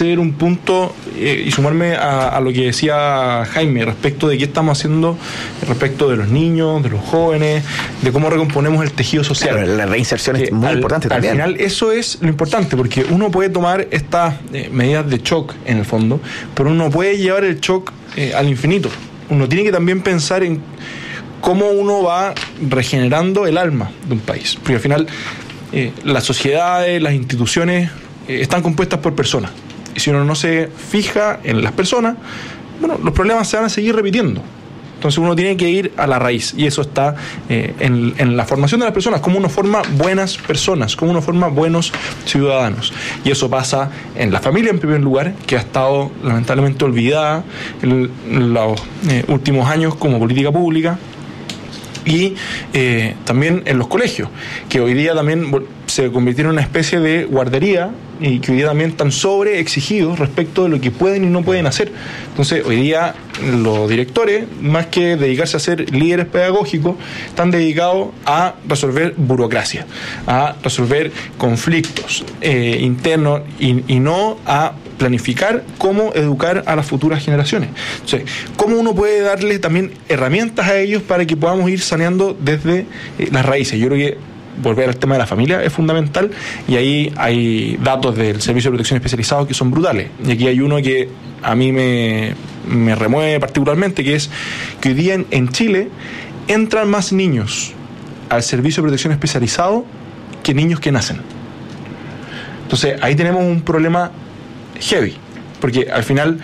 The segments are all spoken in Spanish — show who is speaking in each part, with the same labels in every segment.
Speaker 1: hacer un punto y sumarme a lo que decía Jaime respecto de qué estamos haciendo respecto de los niños, de los jóvenes, de cómo recomponemos el tejido social.
Speaker 2: Claro, la reinserción es muy importante también.
Speaker 1: Al final eso es lo importante, porque uno puede tomar estas medidas de shock en el fondo, pero uno puede llevar el shock al infinito. Uno tiene que también pensar en cómo uno va regenerando el alma de un país, porque al final las sociedades, las instituciones están compuestas por personas, y si uno no se fija en las personas, bueno, los problemas se van a seguir repitiendo. Entonces uno tiene que ir a la raíz, y eso está en la formación de las personas, cómo uno forma buenas personas, cómo uno forma buenos ciudadanos. Y eso pasa en la familia en primer lugar, que ha estado lamentablemente olvidada en los últimos años como política pública, y también en los colegios, que hoy día también se convirtieron en una especie de guardería, y que hoy día también están sobre exigidos respecto de lo que pueden y no pueden hacer. Entonces hoy día los directores, más que dedicarse a ser líderes pedagógicos, están dedicados a resolver burocracia, a resolver conflictos internos, y no a planificar cómo educar a las futuras generaciones. Entonces, cómo uno puede darle también herramientas a ellos para que podamos ir saneando desde las raíces. Yo creo que volver al tema de la familia es fundamental, y ahí hay datos del Servicio de Protección Especializado que son brutales. Y aquí hay uno que a mí me remueve particularmente, que es que hoy día en Chile entran más niños al Servicio de Protección Especializado que niños que nacen. Entonces ahí tenemos un problema heavy, porque al final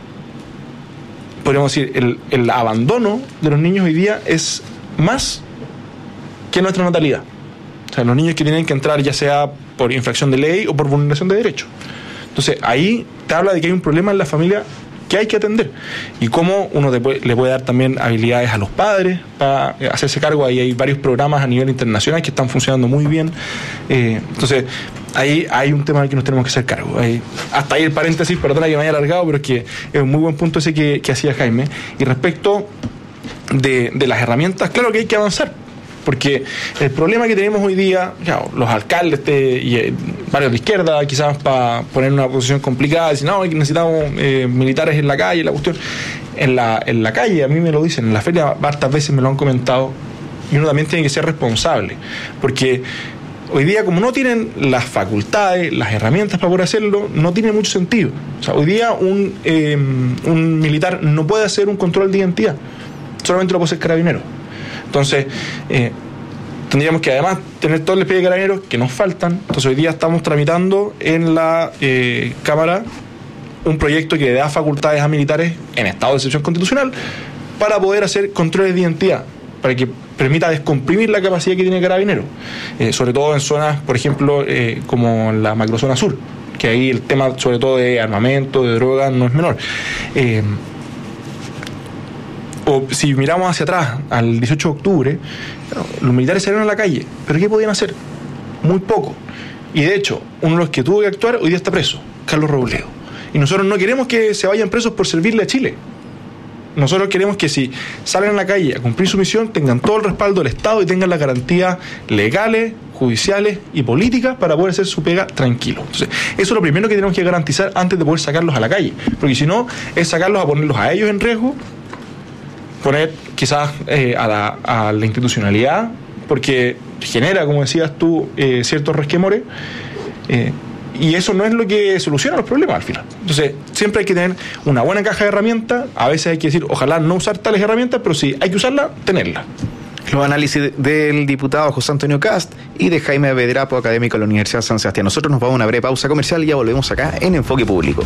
Speaker 1: podríamos decir el abandono de los niños hoy día es más que nuestra natalidad. O sea, los niños que tienen que entrar ya sea por infracción de ley o por vulneración de derechos. Entonces ahí te habla de que hay un problema en la familia que hay que atender, y cómo uno le puede dar también habilidades a los padres para hacerse cargo. Ahí hay varios programas a nivel internacional que están funcionando muy bien. Entonces ahí hay un tema al que nos tenemos que hacer cargo. Hasta ahí el paréntesis, perdona que me haya alargado, pero es que es un muy buen punto ese que hacía Jaime. Y respecto de las herramientas, claro que hay que avanzar, porque el problema que tenemos hoy día, claro, los alcaldes y varios de izquierda, quizás para poner una posición complicada, dicen, no, necesitamos militares en la calle, la cuestión. En la calle, a mí me lo dicen, en la feria hartas veces me lo han comentado, y uno también tiene que ser responsable, porque hoy día, como no tienen las facultades, las herramientas para poder hacerlo, no tiene mucho sentido. O sea, hoy día un militar no puede hacer un control de identidad, solamente lo puede hacer carabinero. Entonces, tendríamos que además tener todo el despliegue de carabineros que nos faltan. Entonces hoy día estamos tramitando en la Cámara un proyecto que da facultades a militares en estado de excepción constitucional para poder hacer controles de identidad, para que permita descomprimir la capacidad que tiene Carabineros, sobre todo en zonas, por ejemplo, como la macrozona sur, que ahí el tema sobre todo de armamento, de drogas, no es menor. O si miramos hacia atrás, al 18 de octubre, los militares salieron a la calle, pero ¿qué podían hacer? Muy poco. Y de hecho, uno de los que tuvo que actuar hoy día está preso, Carlos Robledo. Y nosotros no queremos que se vayan presos por servirle a Chile. Nosotros queremos que si salen a la calle a cumplir su misión, tengan todo el respaldo del Estado y tengan las garantías legales, judiciales y políticas para poder hacer su pega tranquilo. Entonces, eso es lo primero que tenemos que garantizar antes de poder sacarlos a la calle. Porque si no, es sacarlos a ponerlos a ellos en riesgo, poner quizás a la institucionalidad, porque genera, como decías tú, ciertos resquemores, y eso no es lo que soluciona los problemas al final. Entonces, siempre hay que tener una buena caja de herramientas. A veces hay que decir, ojalá no usar tales herramientas, pero si hay que usarlas, tenerlas.
Speaker 2: Los análisis del diputado José Antonio Cast y de Jaime Bedrapo, académico de la Universidad San Sebastián. Nosotros nos vamos a una breve pausa comercial y ya volvemos acá en Enfoque Público.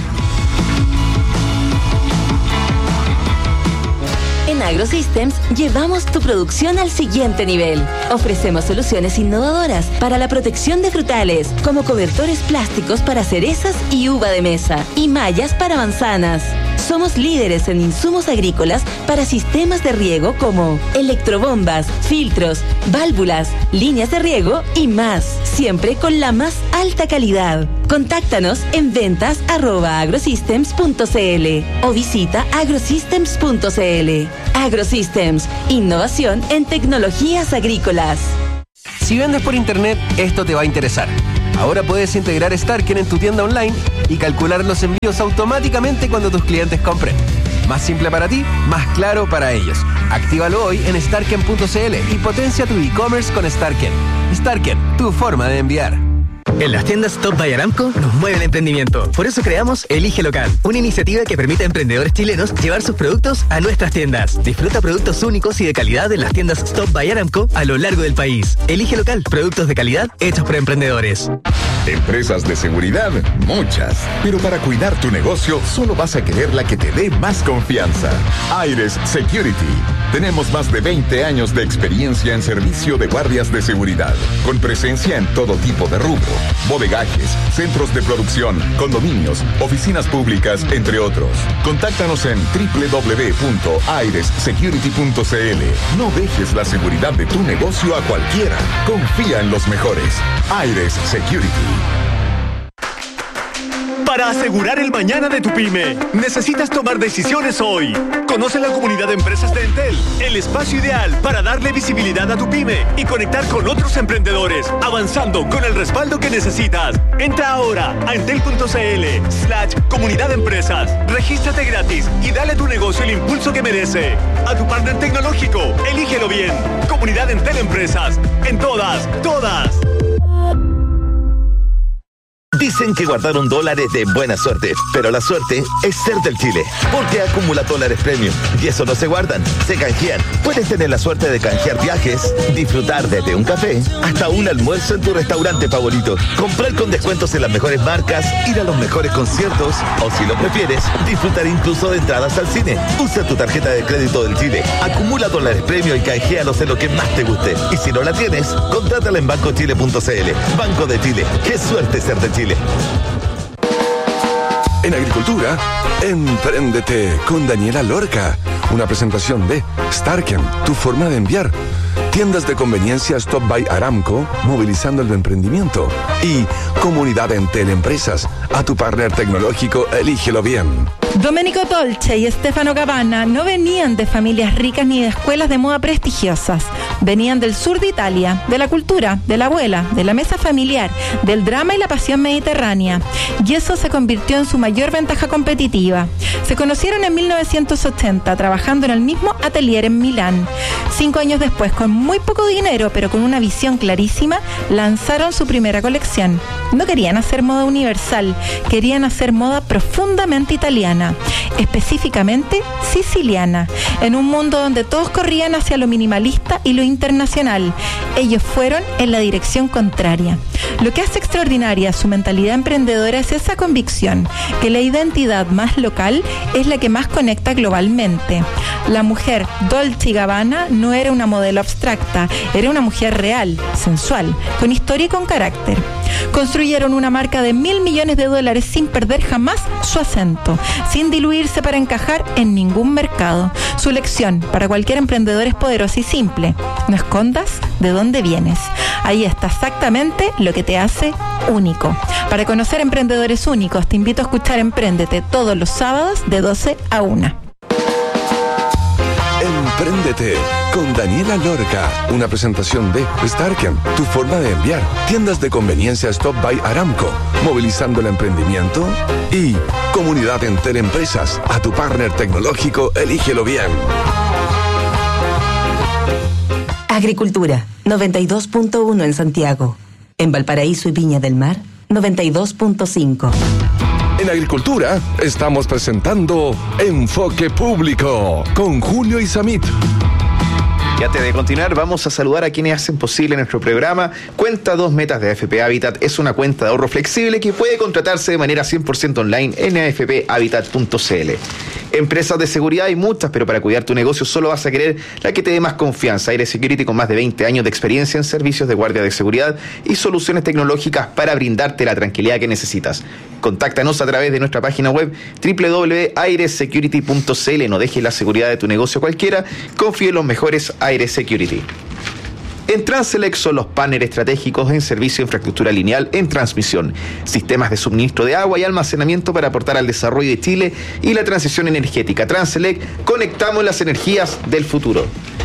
Speaker 3: En AgroSystems llevamos tu producción al siguiente nivel. Ofrecemos soluciones innovadoras para la protección de frutales, como cobertores plásticos para cerezas y uva de mesa, y mallas para manzanas. Somos líderes en insumos agrícolas para sistemas de riego como electrobombas, filtros, válvulas, líneas de riego y más, siempre con la más alta calidad. Contáctanos en ventas@agrosystems.cl o visita agrosystems.cl. AgroSystems, innovación en tecnologías agrícolas.
Speaker 4: Si vendes por internet, esto te va a interesar. Ahora puedes integrar Starken en tu tienda online y calcular los envíos automáticamente cuando tus clientes compren. Más simple para ti, más claro para ellos. Actívalo hoy en starken.cl y potencia tu e-commerce con Starken. Starken, tu forma de enviar.
Speaker 5: En las tiendas Stop by Aramco nos mueve el emprendimiento. Por eso creamos Elige Local, una iniciativa que permite a emprendedores chilenos llevar sus productos a nuestras tiendas. Disfruta productos únicos y de calidad en las tiendas Stop by Aramco a lo largo del país. Elige Local, productos de calidad hechos por emprendedores.
Speaker 6: Empresas de seguridad, muchas. Pero para cuidar tu negocio, solo vas a querer la que te dé más confianza. Aires Security. Tenemos más de 20 años de experiencia en servicio de guardias de seguridad, con presencia en todo tipo de rubro, bodegajes, centros de producción, condominios, oficinas públicas, entre otros. Contáctanos en www.airessecurity.cl. No dejes la seguridad de tu negocio a cualquiera. Confía en los mejores. Aires Security.
Speaker 7: Para asegurar el mañana de tu pyme, necesitas tomar decisiones hoy. Conoce la comunidad de empresas de Entel, el espacio ideal para darle visibilidad a tu pyme y conectar con otros emprendedores, avanzando con el respaldo que necesitas. Entra ahora a entel.cl/comunidad de empresas. Regístrate gratis y dale a tu negocio el impulso que merece. A tu partner tecnológico, elígelo bien. Comunidad Entel Empresas. En todas.
Speaker 8: Dicen que guardaron dólares de buena suerte, pero la suerte es ser del Chile, porque acumula dólares premium y eso no se guardan, se canjean. Puedes tener la suerte de canjear viajes, disfrutar desde un café hasta un almuerzo en tu restaurante favorito, comprar con descuentos en las mejores marcas, ir a los mejores conciertos o, si lo prefieres, disfrutar incluso de entradas al cine. Usa tu tarjeta de crédito del Chile, acumula dólares premium y canjealos en lo que más te guste. Y si no la tienes, contrátala en bancochile.cl. Banco de Chile, qué suerte ser de Chile.
Speaker 9: En agricultura, empréndete con Daniela Lorca. Una presentación de Starken, tu forma de enviar. Tiendas de conveniencia Stop by Aramco, movilizando el emprendimiento. Y Comunidad Entel Empresas, a tu partner tecnológico, elígelo bien.
Speaker 10: Domenico Dolce y Stefano Gabbana no venían de familias ricas ni de escuelas de moda prestigiosas. Venían del sur de Italia, de la cultura, de la abuela, de la mesa familiar, del drama y la pasión mediterránea. Y eso se convirtió en su mayor ventaja competitiva. Se conocieron en 1980, trabajando en el mismo atelier en Milán. 5 años después, con muy poco dinero, pero con una visión clarísima, lanzaron su primera colección. No querían hacer moda universal, querían hacer moda profundamente italiana, específicamente siciliana, en un mundo donde todos corrían hacia lo minimalista y lo internacional. Ellos fueron en la dirección contraria. Lo que hace extraordinaria su mentalidad emprendedora es esa convicción que la identidad más local es la que más conecta globalmente. La mujer Dolce & Gabbana no era una modelo abstracta, era una mujer real, sensual, con historia y con carácter. Construyeron una marca de $1.000 millones sin perder jamás su acento, sin diluirse para encajar en ningún mercado. Su lección para cualquier emprendedor es poderosa y simple: no escondas de dónde vienes. Ahí está exactamente lo que te hace único. Para conocer emprendedores únicos, te invito a escuchar Empréndete todos los sábados de 12 a 1.
Speaker 9: Empréndete con Daniela Lorca. Una presentación de Starken, tu forma de enviar. Tiendas de conveniencia Stop by Aramco, movilizando el emprendimiento. Y Comunidad Entel Empresas, a tu partner tecnológico, elígelo bien.
Speaker 3: Agricultura, 92.1 en Santiago. En Valparaíso y Viña del Mar, 92.5.
Speaker 9: En agricultura estamos presentando Enfoque Público con Julio Isamit.
Speaker 2: Y antes de continuar, vamos a saludar a quienes hacen posible nuestro programa. Cuenta 2 metas de AFP Habitat es una cuenta de ahorro flexible que puede contratarse de manera 100% online en afphabitat.cl. Empresas de seguridad hay muchas, pero para cuidar tu negocio solo vas a querer la que te dé más confianza. Aires Security, con más de 20 años de experiencia en servicios de guardia de seguridad y soluciones tecnológicas para brindarte la tranquilidad que necesitas. Contáctanos a través de nuestra página web www.airesecurity.cl. No dejes la seguridad de tu negocio a cualquiera, confíe en los mejores Aires Security. En Transelec son los partners estratégicos en servicio de infraestructura lineal en transmisión, sistemas de suministro de agua y almacenamiento para aportar al desarrollo de Chile y la transición energética. Transelec, conectamos las energías del futuro.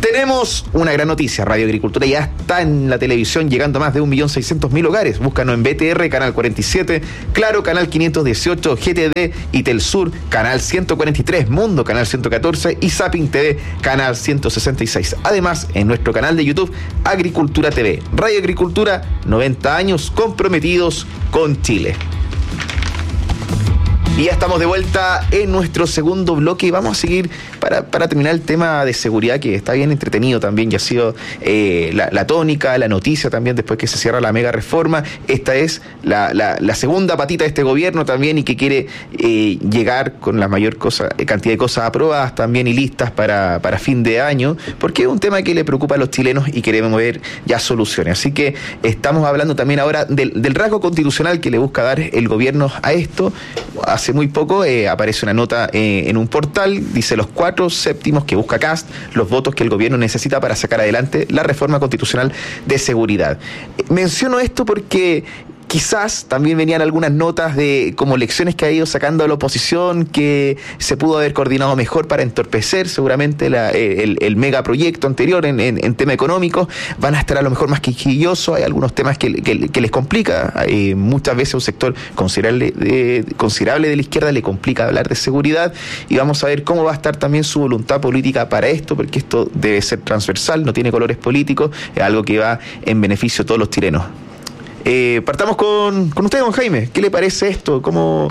Speaker 2: Tenemos una gran noticia. Radio Agricultura ya está en la televisión, llegando a más de 1.600.000 hogares. Búscanos en BTR, canal 47, Claro, canal 518, GTD y Telsur, canal 143, Mundo, canal 114 y Zapping TV, canal 166. Además, en nuestro canal de YouTube, Agricultura TV. Radio Agricultura, 90 años comprometidos con Chile. Y ya estamos de vuelta en nuestro segundo bloque y vamos a seguir para terminar el tema de seguridad, que está bien entretenido también, y ha sido la tónica, la noticia también después que se cierra la mega reforma. Esta es la segunda patita de este gobierno también, y que quiere llegar con la mayor cantidad de cosas aprobadas también y listas para fin de año, porque es un tema que le preocupa a los chilenos y queremos ver ya soluciones. Así que estamos hablando también ahora del rasgo constitucional que le busca dar el gobierno a esto. Hace muy poco aparece una nota en un portal, dice los 4/7 que busca Kast, los votos que el gobierno necesita para sacar adelante la reforma constitucional de seguridad. Menciono esto porque quizás también venían algunas notas de como lecciones que ha ido sacando la oposición, que se pudo haber coordinado mejor para entorpecer seguramente el megaproyecto anterior en tema económico. Van a estar a lo mejor más quisquillosos, hay algunos temas que les complica. Muchas veces un sector considerable de la izquierda le complica hablar de seguridad, y vamos a ver cómo va a estar también su voluntad política para esto, porque esto debe ser transversal, no tiene colores políticos, es algo que va en beneficio de todos los chilenos. Partamos con usted, don Jaime. ¿Qué le parece esto? ¿Cómo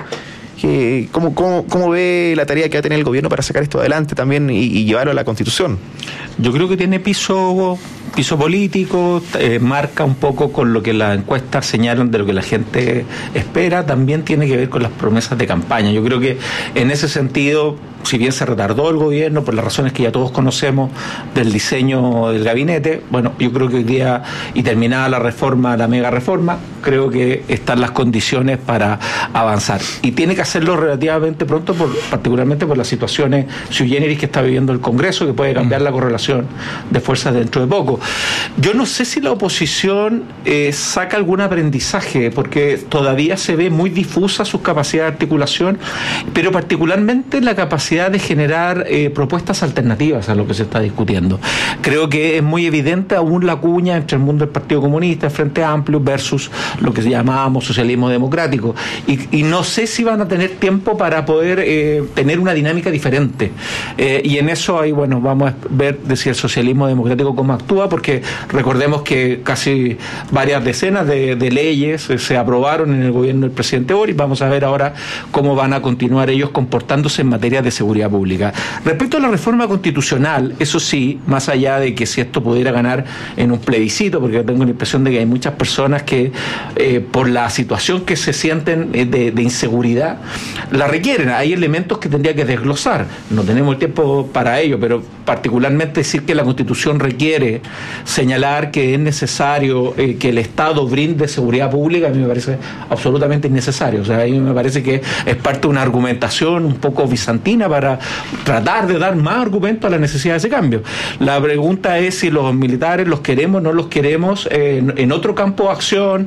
Speaker 2: ve la tarea que va a tener el gobierno para sacar esto adelante también y llevarlo a la Constitución?
Speaker 11: Yo creo que tiene piso político, marca un poco con lo que las encuestas señalan de lo que la gente espera, también tiene que ver con las promesas de campaña. Yo creo que en ese sentido, si bien se retardó el gobierno por las razones que ya todos conocemos del diseño del gabinete, bueno, yo creo que hoy día, y terminada la reforma, la mega reforma, creo que están las condiciones para avanzar. Y tiene que hacerlo relativamente pronto, particularmente por las situaciones sui generis que está viviendo el Congreso, que puede cambiar la correlación de fuerzas dentro de poco. Yo no sé si la oposición saca algún aprendizaje, porque todavía se ve muy difusa sus capacidades de articulación, pero particularmente la capacidad de generar propuestas alternativas a lo que se está discutiendo. Creo que es muy evidente aún la cuña entre el mundo del Partido Comunista, el Frente Amplio, versus lo que llamábamos socialismo democrático, y no sé si van a tener tiempo para poder tener una dinámica diferente, y en eso ahí, bueno, vamos a ver si el socialismo democrático cómo actúa, porque recordemos que casi varias decenas de leyes se aprobaron en el gobierno del presidente Boric. Vamos a ver ahora cómo van a continuar ellos comportándose en materia de seguridad pública. Respecto a la reforma constitucional, eso sí, más allá de que si esto pudiera ganar en un plebiscito, porque yo tengo la impresión de que hay muchas personas que por la situación que se sienten de inseguridad, la requieren. Hay elementos que tendría que desglosar, no tenemos el tiempo para ello, pero particularmente decir que la Constitución requiere señalar que es necesario que el Estado brinde seguridad pública, a mí me parece absolutamente innecesario. O sea, a mí me parece que es parte de una argumentación un poco bizantina para tratar de dar más argumentos a la necesidad de ese cambio. La pregunta es si los militares los queremos o no los queremos en otro campo de acción,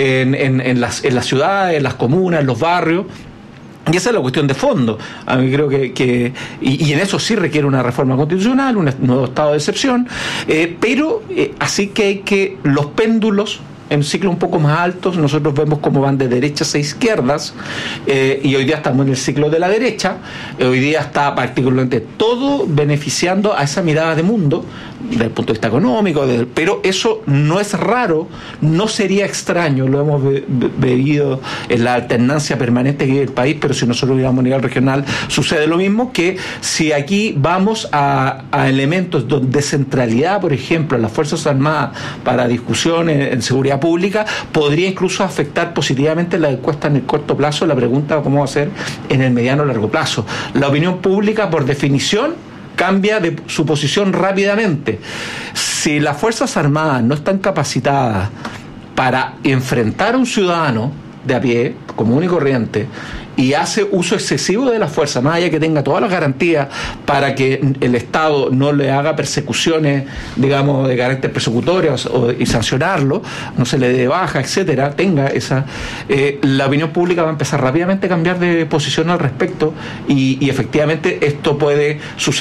Speaker 11: en las ciudades, en las comunas, en los barrios. Y esa es la cuestión de fondo. A mí creo que en eso sí requiere una reforma constitucional, un nuevo estado de excepción, pero así que hay que los péndulos en ciclos un poco más altos, nosotros vemos cómo van de derechas a izquierdas, y hoy día estamos en el ciclo de la derecha. Hoy día está particularmente todo beneficiando a esa mirada de mundo, desde el punto de vista económico, pero eso no es raro, no sería extraño, lo hemos vivido en la alternancia permanente que vive el país, pero si nosotros viéramos a nivel regional sucede lo mismo, que si aquí vamos a elementos de centralidad, por ejemplo, a las Fuerzas Armadas para discusiones en seguridad pública, podría incluso afectar positivamente la encuesta en el corto plazo, la pregunta cómo va a ser en el mediano o largo plazo. La opinión pública, por definición, cambia de su posición rápidamente. Si las Fuerzas Armadas no están capacitadas para enfrentar a un ciudadano de a pie, común y corriente, y hace uso excesivo de la fuerza, más allá que tenga todas las garantías para que el Estado no le haga persecuciones, digamos, de carácter persecutorio y sancionarlo, no se le dé baja, etcétera, tenga esa... la opinión pública va a empezar rápidamente a cambiar de posición al respecto, y efectivamente esto puede suceder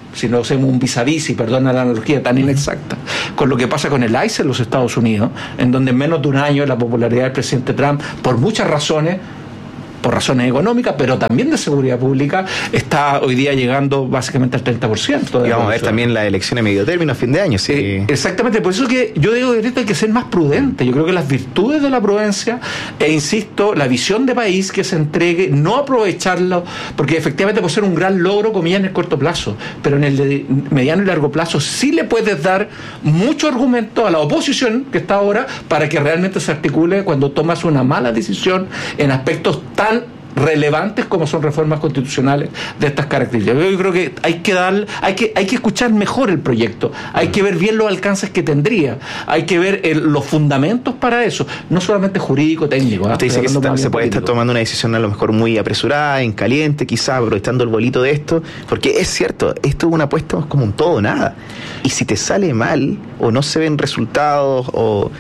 Speaker 11: si no hacemos un vis a vis, y perdona la analogía tan inexacta, con lo que pasa con el ICE en los Estados Unidos, en donde en menos de un año la popularidad del presidente Trump, por muchas razones, por razones económicas, pero también de seguridad pública, está hoy día llegando básicamente al 30%.
Speaker 2: Y vamos a ver también la elección a medio término a fin de año. Sí.
Speaker 11: Exactamente, por eso que yo digo que hay que ser más prudente. Yo creo que las virtudes de la prudencia, e insisto, la visión de país que se entregue, no aprovecharlo, porque efectivamente puede ser un gran logro, comillas, en el corto plazo, pero en el mediano y largo plazo sí le puedes dar mucho argumento a la oposición que está ahora para que realmente se articule cuando tomas una mala decisión en aspectos tan relevantes como son reformas constitucionales de estas características. Yo creo que hay que escuchar mejor el proyecto, hay que ver bien los alcances que tendría, hay que ver los fundamentos para eso, no solamente jurídico, técnico.
Speaker 2: Usted dice que se puede estar tomando una decisión a lo mejor muy apresurada, en caliente, quizás aprovechando el bolito de esto, porque es cierto, esto es una apuesta como un todo o nada, y si te sale mal o no se ven resultados o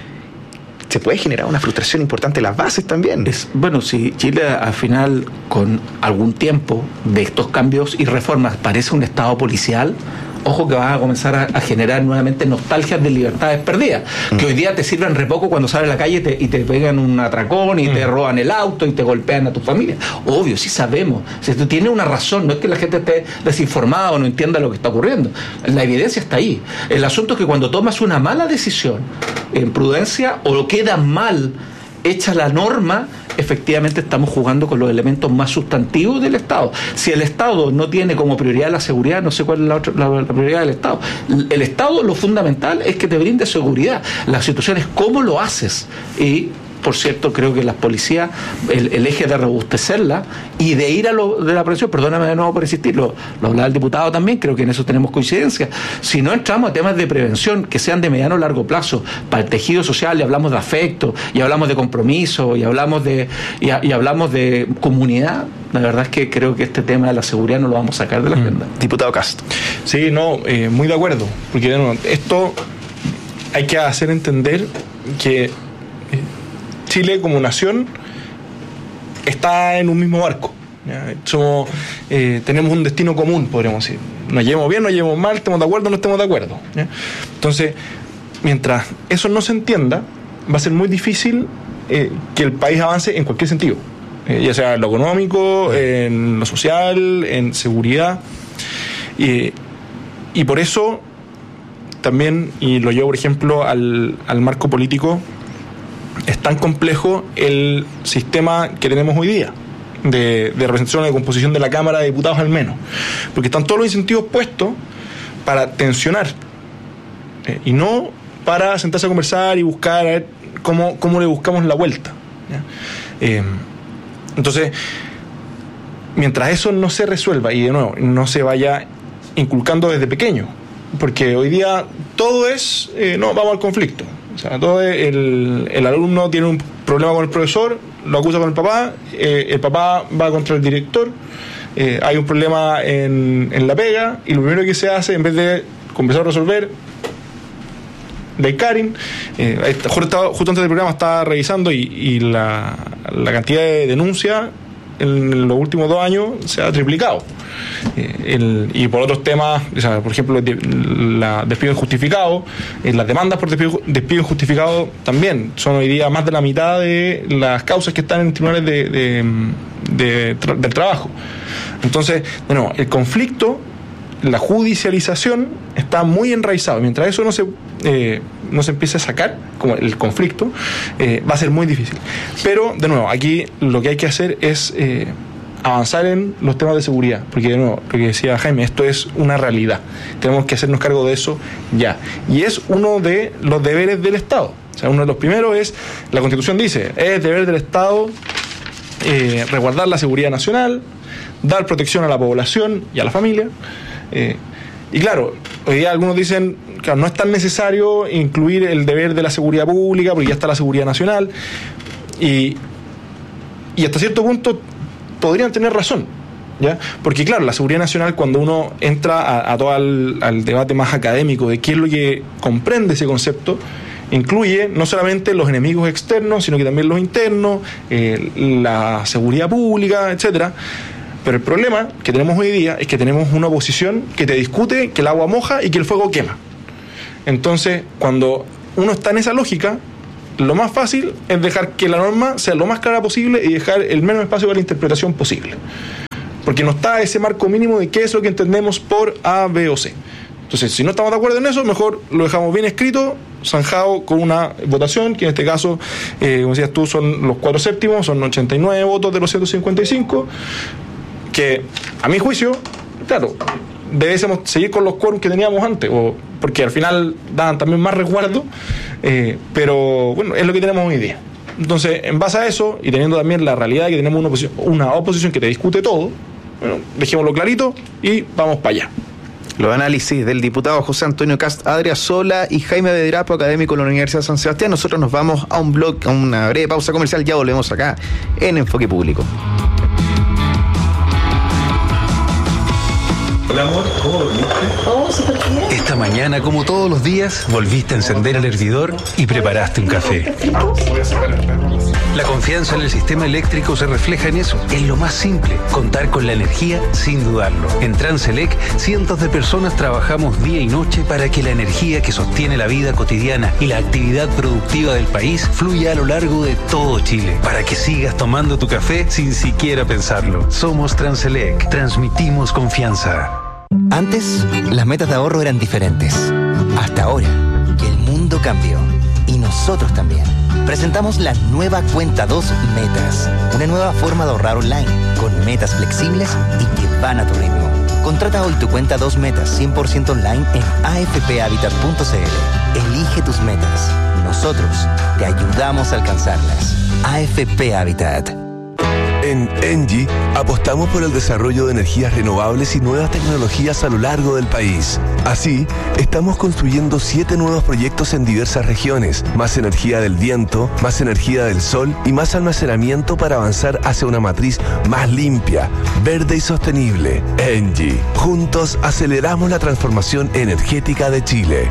Speaker 2: se puede generar una frustración importante en las bases también.
Speaker 11: Bueno, si Chile al final, con algún tiempo de estos cambios y reformas, parece un Estado policial, ojo que vas a comenzar a generar nuevamente nostalgias de libertades perdidas, que hoy día te sirven re poco cuando sales a la calle y te pegan un atracón y te roban el auto y te golpean a tu familia. Obvio, sí sabemos. Si esto tiene una razón, no es que la gente esté desinformada o no entienda lo que está ocurriendo. La evidencia está ahí. El asunto es que cuando tomas una mala decisión en prudencia o queda mal hecha la norma, efectivamente estamos jugando con los elementos más sustantivos del Estado. Si el Estado no tiene como prioridad la seguridad, no sé cuál es la prioridad del Estado. El Estado, lo fundamental es que te brinde seguridad. La situación es cómo lo haces. Y, por cierto, creo que las policías, el eje de robustecerla y de ir a lo de la prevención, perdóname de nuevo por insistir, lo hablaba el diputado también, creo que en eso tenemos coincidencia. Si no entramos a temas de prevención que sean de mediano o largo plazo para el tejido social, y hablamos de afecto, y hablamos de compromiso, y hablamos de comunidad, la verdad es que creo que este tema de la seguridad no lo vamos a sacar de la agenda.
Speaker 2: Diputado Castro.
Speaker 1: Sí, muy de acuerdo, porque esto hay que hacer entender que Chile como nación está en un mismo barco. Tenemos un destino común, podríamos decir. Nos llevemos bien, nos llevemos mal, estemos de acuerdo, no estemos de acuerdo. Entonces, mientras eso no se entienda, va a ser muy difícil que el país avance en cualquier sentido, ya sea en lo económico, en lo social, en seguridad. Y por eso también, y lo llevo por ejemplo al marco político, es tan complejo el sistema que tenemos hoy día de representación, de composición de la Cámara de Diputados al menos, porque están todos los incentivos puestos para tensionar y no para sentarse a conversar y buscar a ver cómo le buscamos la vuelta, ¿ya? Entonces, mientras eso no se resuelva y de nuevo no se vaya inculcando desde pequeño, porque hoy día todo es no, vamos al conflicto. O sea, todo el alumno tiene un problema con el profesor, lo acusa con el papá va contra el director, hay un problema en la pega, y lo primero que se hace, en vez de conversar o resolver, de Karin, justo antes del programa estaba revisando y la cantidad de denuncias en los últimos 2 años se ha triplicado. Y por otros temas, o sea, por ejemplo, la despido injustificado, las demandas por despido injustificado también son hoy día más de la mitad de las causas que están en tribunales del trabajo. Entonces, bueno, el conflicto, la judicialización está muy enraizado. Mientras eso no se empiece a sacar, como el conflicto, va a ser muy difícil. Pero, de nuevo, aquí lo que hay que hacer es avanzar en los temas de seguridad, porque de nuevo, lo que decía Jaime, esto es una realidad. Tenemos que hacernos cargo de eso ya. Y es uno de los deberes del Estado. O sea, uno de los primeros es, la Constitución dice, es deber del Estado resguardar la seguridad nacional, dar protección a la población y a la familia. Y claro, hoy día algunos dicen que no es tan necesario incluir el deber de la seguridad pública porque ya está la seguridad nacional, y hasta cierto punto podrían tener razón, ¿ya? Porque claro, la seguridad nacional, cuando uno entra a todo al debate más académico de qué es lo que comprende ese concepto, incluye no solamente los enemigos externos, sino que también los internos, la seguridad pública, etcétera. Pero el problema que tenemos hoy día es que tenemos una oposición que te discute que el agua moja y que el fuego quema. Entonces, cuando uno está en esa lógica, lo más fácil es dejar que la norma sea lo más clara posible y dejar el menos espacio para la interpretación posible. Porque no está ese marco mínimo de qué es lo que entendemos por A, B o C. Entonces, si no estamos de acuerdo en eso, mejor lo dejamos bien escrito, zanjado con una votación, que en este caso, como decías tú, son los 4/7, son 89 votos de los 155, que a mi juicio, claro, debiésemos seguir con los quórums que teníamos antes, porque al final daban también más resguardo, pero bueno, es lo que tenemos hoy día. Entonces, en base a eso, y teniendo también la realidad de que tenemos una oposición que te discute todo, bueno, dejémoslo clarito y vamos para allá.
Speaker 2: Los análisis del diputado José Antonio Cast Adriasola y Jaime Bedrapo, académico de la Universidad de San Sebastián. Nosotros nos vamos a una breve pausa comercial, ya volvemos acá en Enfoque Público.
Speaker 12: Hola amor, ¿cómo dormiste? Oh, súper bien. Esta mañana, como todos los días, volviste a encender el hervidor y preparaste un café. Voy a sacar el perro. La confianza en el sistema eléctrico se refleja en eso, en lo más simple, contar con la energía sin dudarlo. En Transelec, cientos de personas trabajamos día y noche para que la energía que sostiene la vida cotidiana y la actividad productiva del país fluya a lo largo de todo Chile, para que sigas tomando tu café sin siquiera pensarlo. Somos Transelec, transmitimos confianza.
Speaker 5: Antes, las metas de ahorro eran diferentes. Hasta ahora, que el mundo cambió. Y nosotros también. Presentamos la nueva Cuenta 2 Metas. Una nueva forma de ahorrar online, con metas flexibles y que van a tu ritmo. Contrata hoy tu Cuenta 2 Metas 100% online en afphabitat.cl. Elige tus metas. Nosotros te ayudamos a alcanzarlas. AFP Habitat.
Speaker 9: En Engie apostamos por el desarrollo de energías renovables y nuevas tecnologías a lo largo del país. Así, estamos construyendo 7 nuevos proyectos en diversas regiones, más energía del viento, más energía del sol y más almacenamiento para avanzar hacia una matriz más limpia, verde y sostenible. Engie, juntos aceleramos la transformación energética de Chile.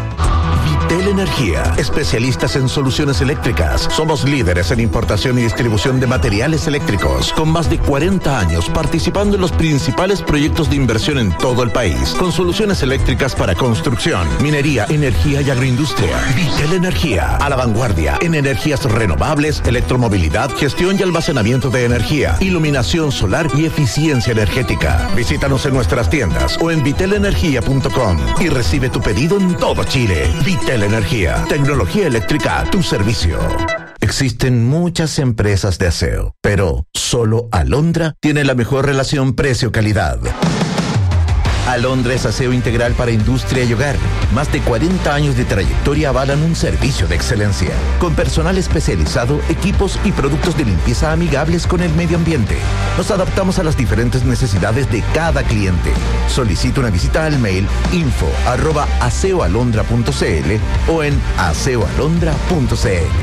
Speaker 13: Vitel Energía, especialistas en soluciones eléctricas. Somos líderes en importación y distribución de materiales eléctricos, con más de 40 años participando en los principales proyectos de inversión en todo el país, con soluciones eléctricas para construcción, minería, energía y agroindustria. Vitel Energía, a la vanguardia en energías renovables, electromovilidad, gestión y almacenamiento de energía, iluminación solar y eficiencia energética. Visítanos en nuestras tiendas o en vitelenergia.com y recibe tu pedido en todo Chile. Vitel Energía, tecnología eléctrica a tu servicio. Existen muchas empresas de aseo, pero solo Alondra tiene la mejor relación precio-calidad. Alondra es aseo integral para industria y hogar. Más de 40 años de trayectoria avalan un servicio de excelencia, con personal especializado, equipos y productos de limpieza amigables con el medio ambiente. Nos adaptamos a las diferentes necesidades de cada cliente. Solicita una visita al mail info@aseoalondra.cl o en aseoalondra.cl.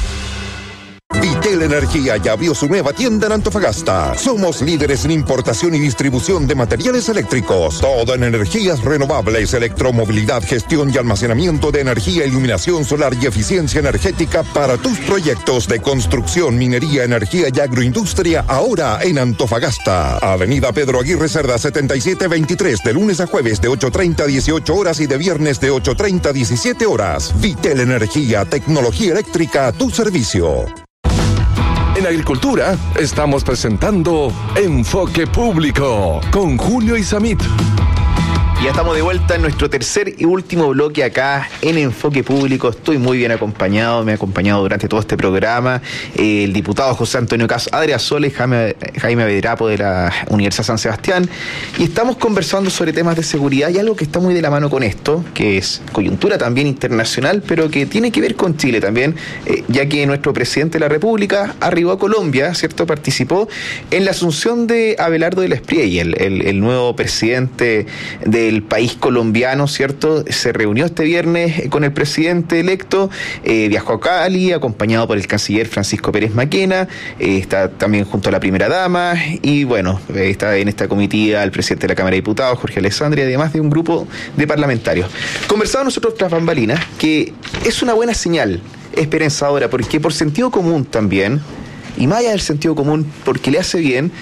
Speaker 14: Vitel Energía ya abrió su nueva tienda en Antofagasta. Somos líderes en importación y distribución de materiales eléctricos. Todo en energías renovables, electromovilidad, gestión y almacenamiento de energía, iluminación solar y eficiencia energética para tus proyectos de construcción, minería, energía y agroindustria, ahora en Antofagasta. Avenida Pedro Aguirre Cerda 7723, de lunes a jueves de 8:30 a 18 horas y de viernes de 8:30 a 17 horas. Vitel Energía, tecnología eléctrica a tu servicio.
Speaker 9: En Agricultura estamos presentando Enfoque Público con Julio Isamit.
Speaker 2: Ya estamos de vuelta en nuestro tercer y último bloque acá en Enfoque Público. Estoy muy bien acompañado, me ha acompañado durante todo este programa el diputado José Antonio Cast Adriasola y Jaime Bedrapo de la Universidad San Sebastián. Y estamos conversando sobre temas de seguridad y algo que está muy de la mano con esto, que es coyuntura también internacional, pero que tiene que ver con Chile también, ya que nuestro presidente de la República arribó a Colombia, ¿cierto? Participó en la asunción de Abelardo de la Espriella, el nuevo presidente del país colombiano, ¿cierto? Se reunió este viernes con el presidente electo, viajó a Cali, acompañado por el canciller Francisco Pérez Maquena, está también junto a la primera dama, y bueno, está en esta comitiva el presidente de la Cámara de Diputados, Jorge Alessandri, además de un grupo de parlamentarios. Conversamos nosotros tras bambalinas, que es una buena señal esperanzadora, porque por sentido común también, y más allá del sentido común, porque le hace bien,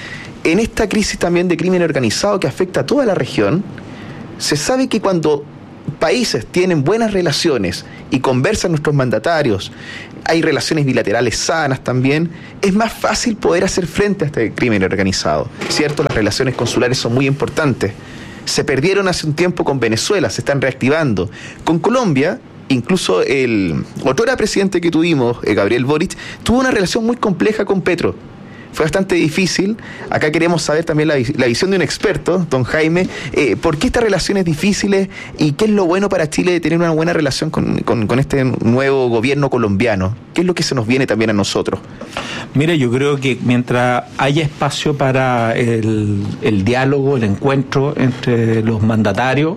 Speaker 2: en esta crisis también de crimen organizado que afecta a toda la región, se sabe que cuando países tienen buenas relaciones y conversan nuestros mandatarios, hay relaciones bilaterales sanas también, es más fácil poder hacer frente a este crimen organizado, ¿cierto? Las relaciones consulares son muy importantes. Se perdieron hace un tiempo con Venezuela, se están reactivando. Con Colombia, incluso el otrora presidente que tuvimos, Gabriel Boric, tuvo una relación muy compleja con Petro. Fue bastante difícil. Acá queremos saber también la visión de un experto, don Jaime, ¿por qué estas relaciones difíciles y qué es lo bueno para Chile de tener una buena relación con este nuevo gobierno colombiano? ¿Qué es lo que se nos viene también a nosotros?
Speaker 11: Mira, yo creo que mientras haya espacio para el diálogo, el encuentro entre los mandatarios,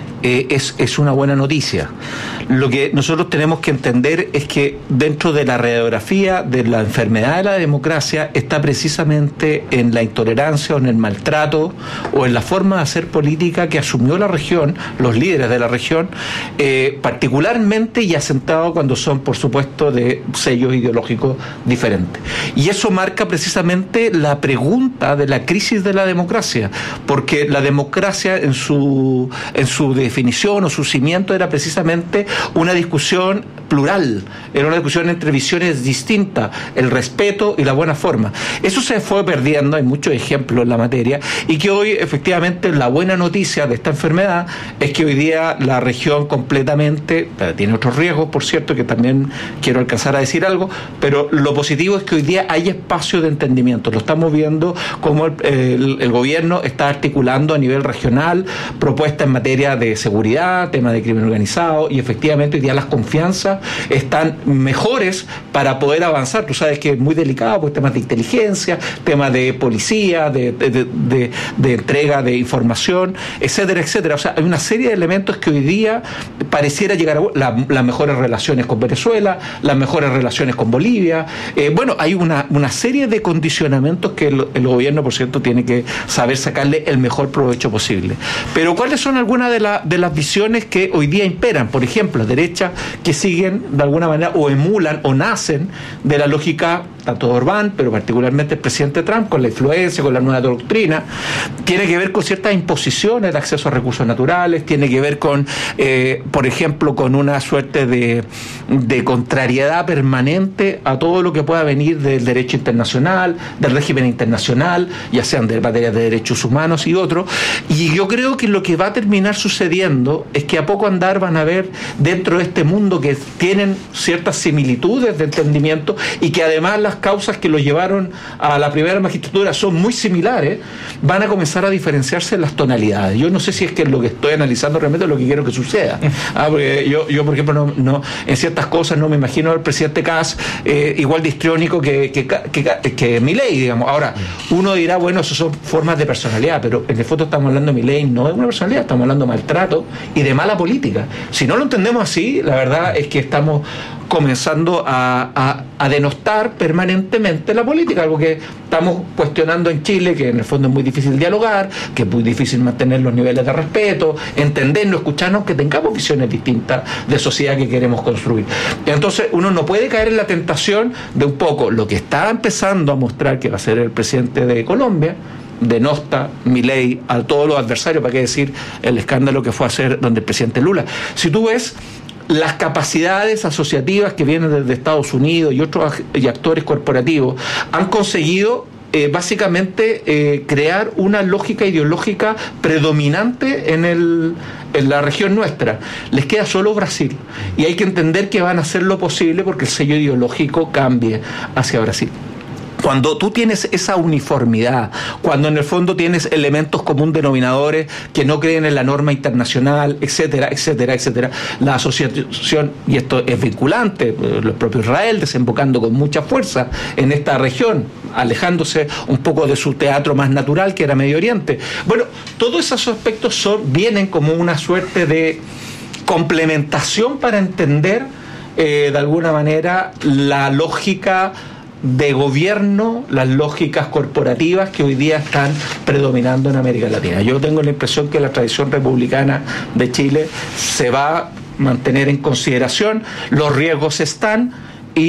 Speaker 11: es una buena noticia. Lo que nosotros tenemos que entender es que dentro de la radiografía de la enfermedad de la democracia está precisamente en la intolerancia o en el maltrato o en la forma de hacer política que asumió la región, los líderes de la región, particularmente y asentado cuando son, por supuesto, de sellos ideológicos diferentes. Y eso marca precisamente la pregunta de la crisis de la democracia, porque la democracia en su definición o su cimiento era precisamente una discusión plural, era una discusión entre visiones distintas, el respeto y la buena forma. Eso se fue perdiendo, hay muchos ejemplos en la materia, y que hoy efectivamente la buena noticia de esta enfermedad es que hoy día la región completamente, tiene otros riesgos, por cierto, que también quiero alcanzar a decir algo, pero lo positivo es que hoy día hay espacio de entendimiento. Lo estamos viendo como el gobierno está articulando a nivel regional propuestas en materia de seguridad, tema de crimen organizado, y efectivamente hoy día las confianzas están mejores para poder avanzar. Tú sabes que es muy delicado, pues temas de inteligencia, temas de policía, de entrega de información, etcétera, etcétera. O sea, hay una serie de elementos que hoy día pareciera llegar a las mejores relaciones con Venezuela, las mejores relaciones con Bolivia. Bueno, hay una serie de condicionamientos que el gobierno, por cierto, tiene que saber sacarle el mejor provecho posible. Pero ¿cuáles son algunas de las visiones que hoy día imperan? Por ejemplo, la derecha, que siguen de alguna manera o emulan o nacen de la lógica tanto de Orbán, pero particularmente el presidente Trump, con la influencia, con la nueva doctrina, tiene que ver con ciertas imposiciones de acceso a recursos naturales, tiene que ver con, por ejemplo, con una suerte de contrariedad permanente a todo lo que pueda venir del derecho internacional, del régimen internacional, ya sean de materia de derechos humanos y otros. Y yo creo que lo que va a terminar sucediendo es que a poco andar van a ver dentro de este mundo que tienen ciertas similitudes de entendimiento y que además las causas que lo llevaron a la primera magistratura son muy similares, van a comenzar a diferenciarse las tonalidades. Yo no sé si es que lo que estoy analizando realmente es lo que quiero que suceda. Porque yo por ejemplo, no en ciertas cosas no me imagino al presidente Kass igual de histriónico que Milei, digamos. Ahora, uno dirá, bueno, eso son formas de personalidad, pero en el fondo estamos hablando de Milei, no de una personalidad, estamos hablando de maltrato y de mala política. Si no lo entendemos así, la verdad es que estamos comenzando a denostar permanentemente la política, algo que estamos cuestionando en Chile, que en el fondo es muy difícil dialogar, que es muy difícil mantener los niveles de respeto, entendernos, escucharnos, que tengamos visiones distintas de sociedad que queremos construir. Entonces uno no puede caer en la tentación de un poco lo que está empezando a mostrar que va a ser el presidente de Colombia, denosta Milei a todos los adversarios, para qué decir el escándalo que fue a hacer donde el presidente Lula. Si tú ves las capacidades asociativas que vienen desde Estados Unidos y otros actores corporativos, han conseguido básicamente crear una lógica ideológica predominante en la región nuestra. Les queda solo Brasil y hay que entender que van a hacer lo posible porque el sello ideológico cambie hacia Brasil. Cuando tú tienes esa uniformidad, cuando en el fondo tienes elementos común denominadores que no creen en la norma internacional, etcétera, etcétera, etcétera, la asociación, y esto es vinculante, el propio Israel desembocando con mucha fuerza en esta región, alejándose un poco de su teatro más natural que era Medio Oriente. Bueno, todos esos aspectos vienen como una suerte de complementación para entender de alguna manera la lógica de gobierno, las lógicas corporativas que hoy día están predominando en América Latina. Yo tengo la impresión que la tradición republicana de Chile se va a mantener en consideración, los riesgos están y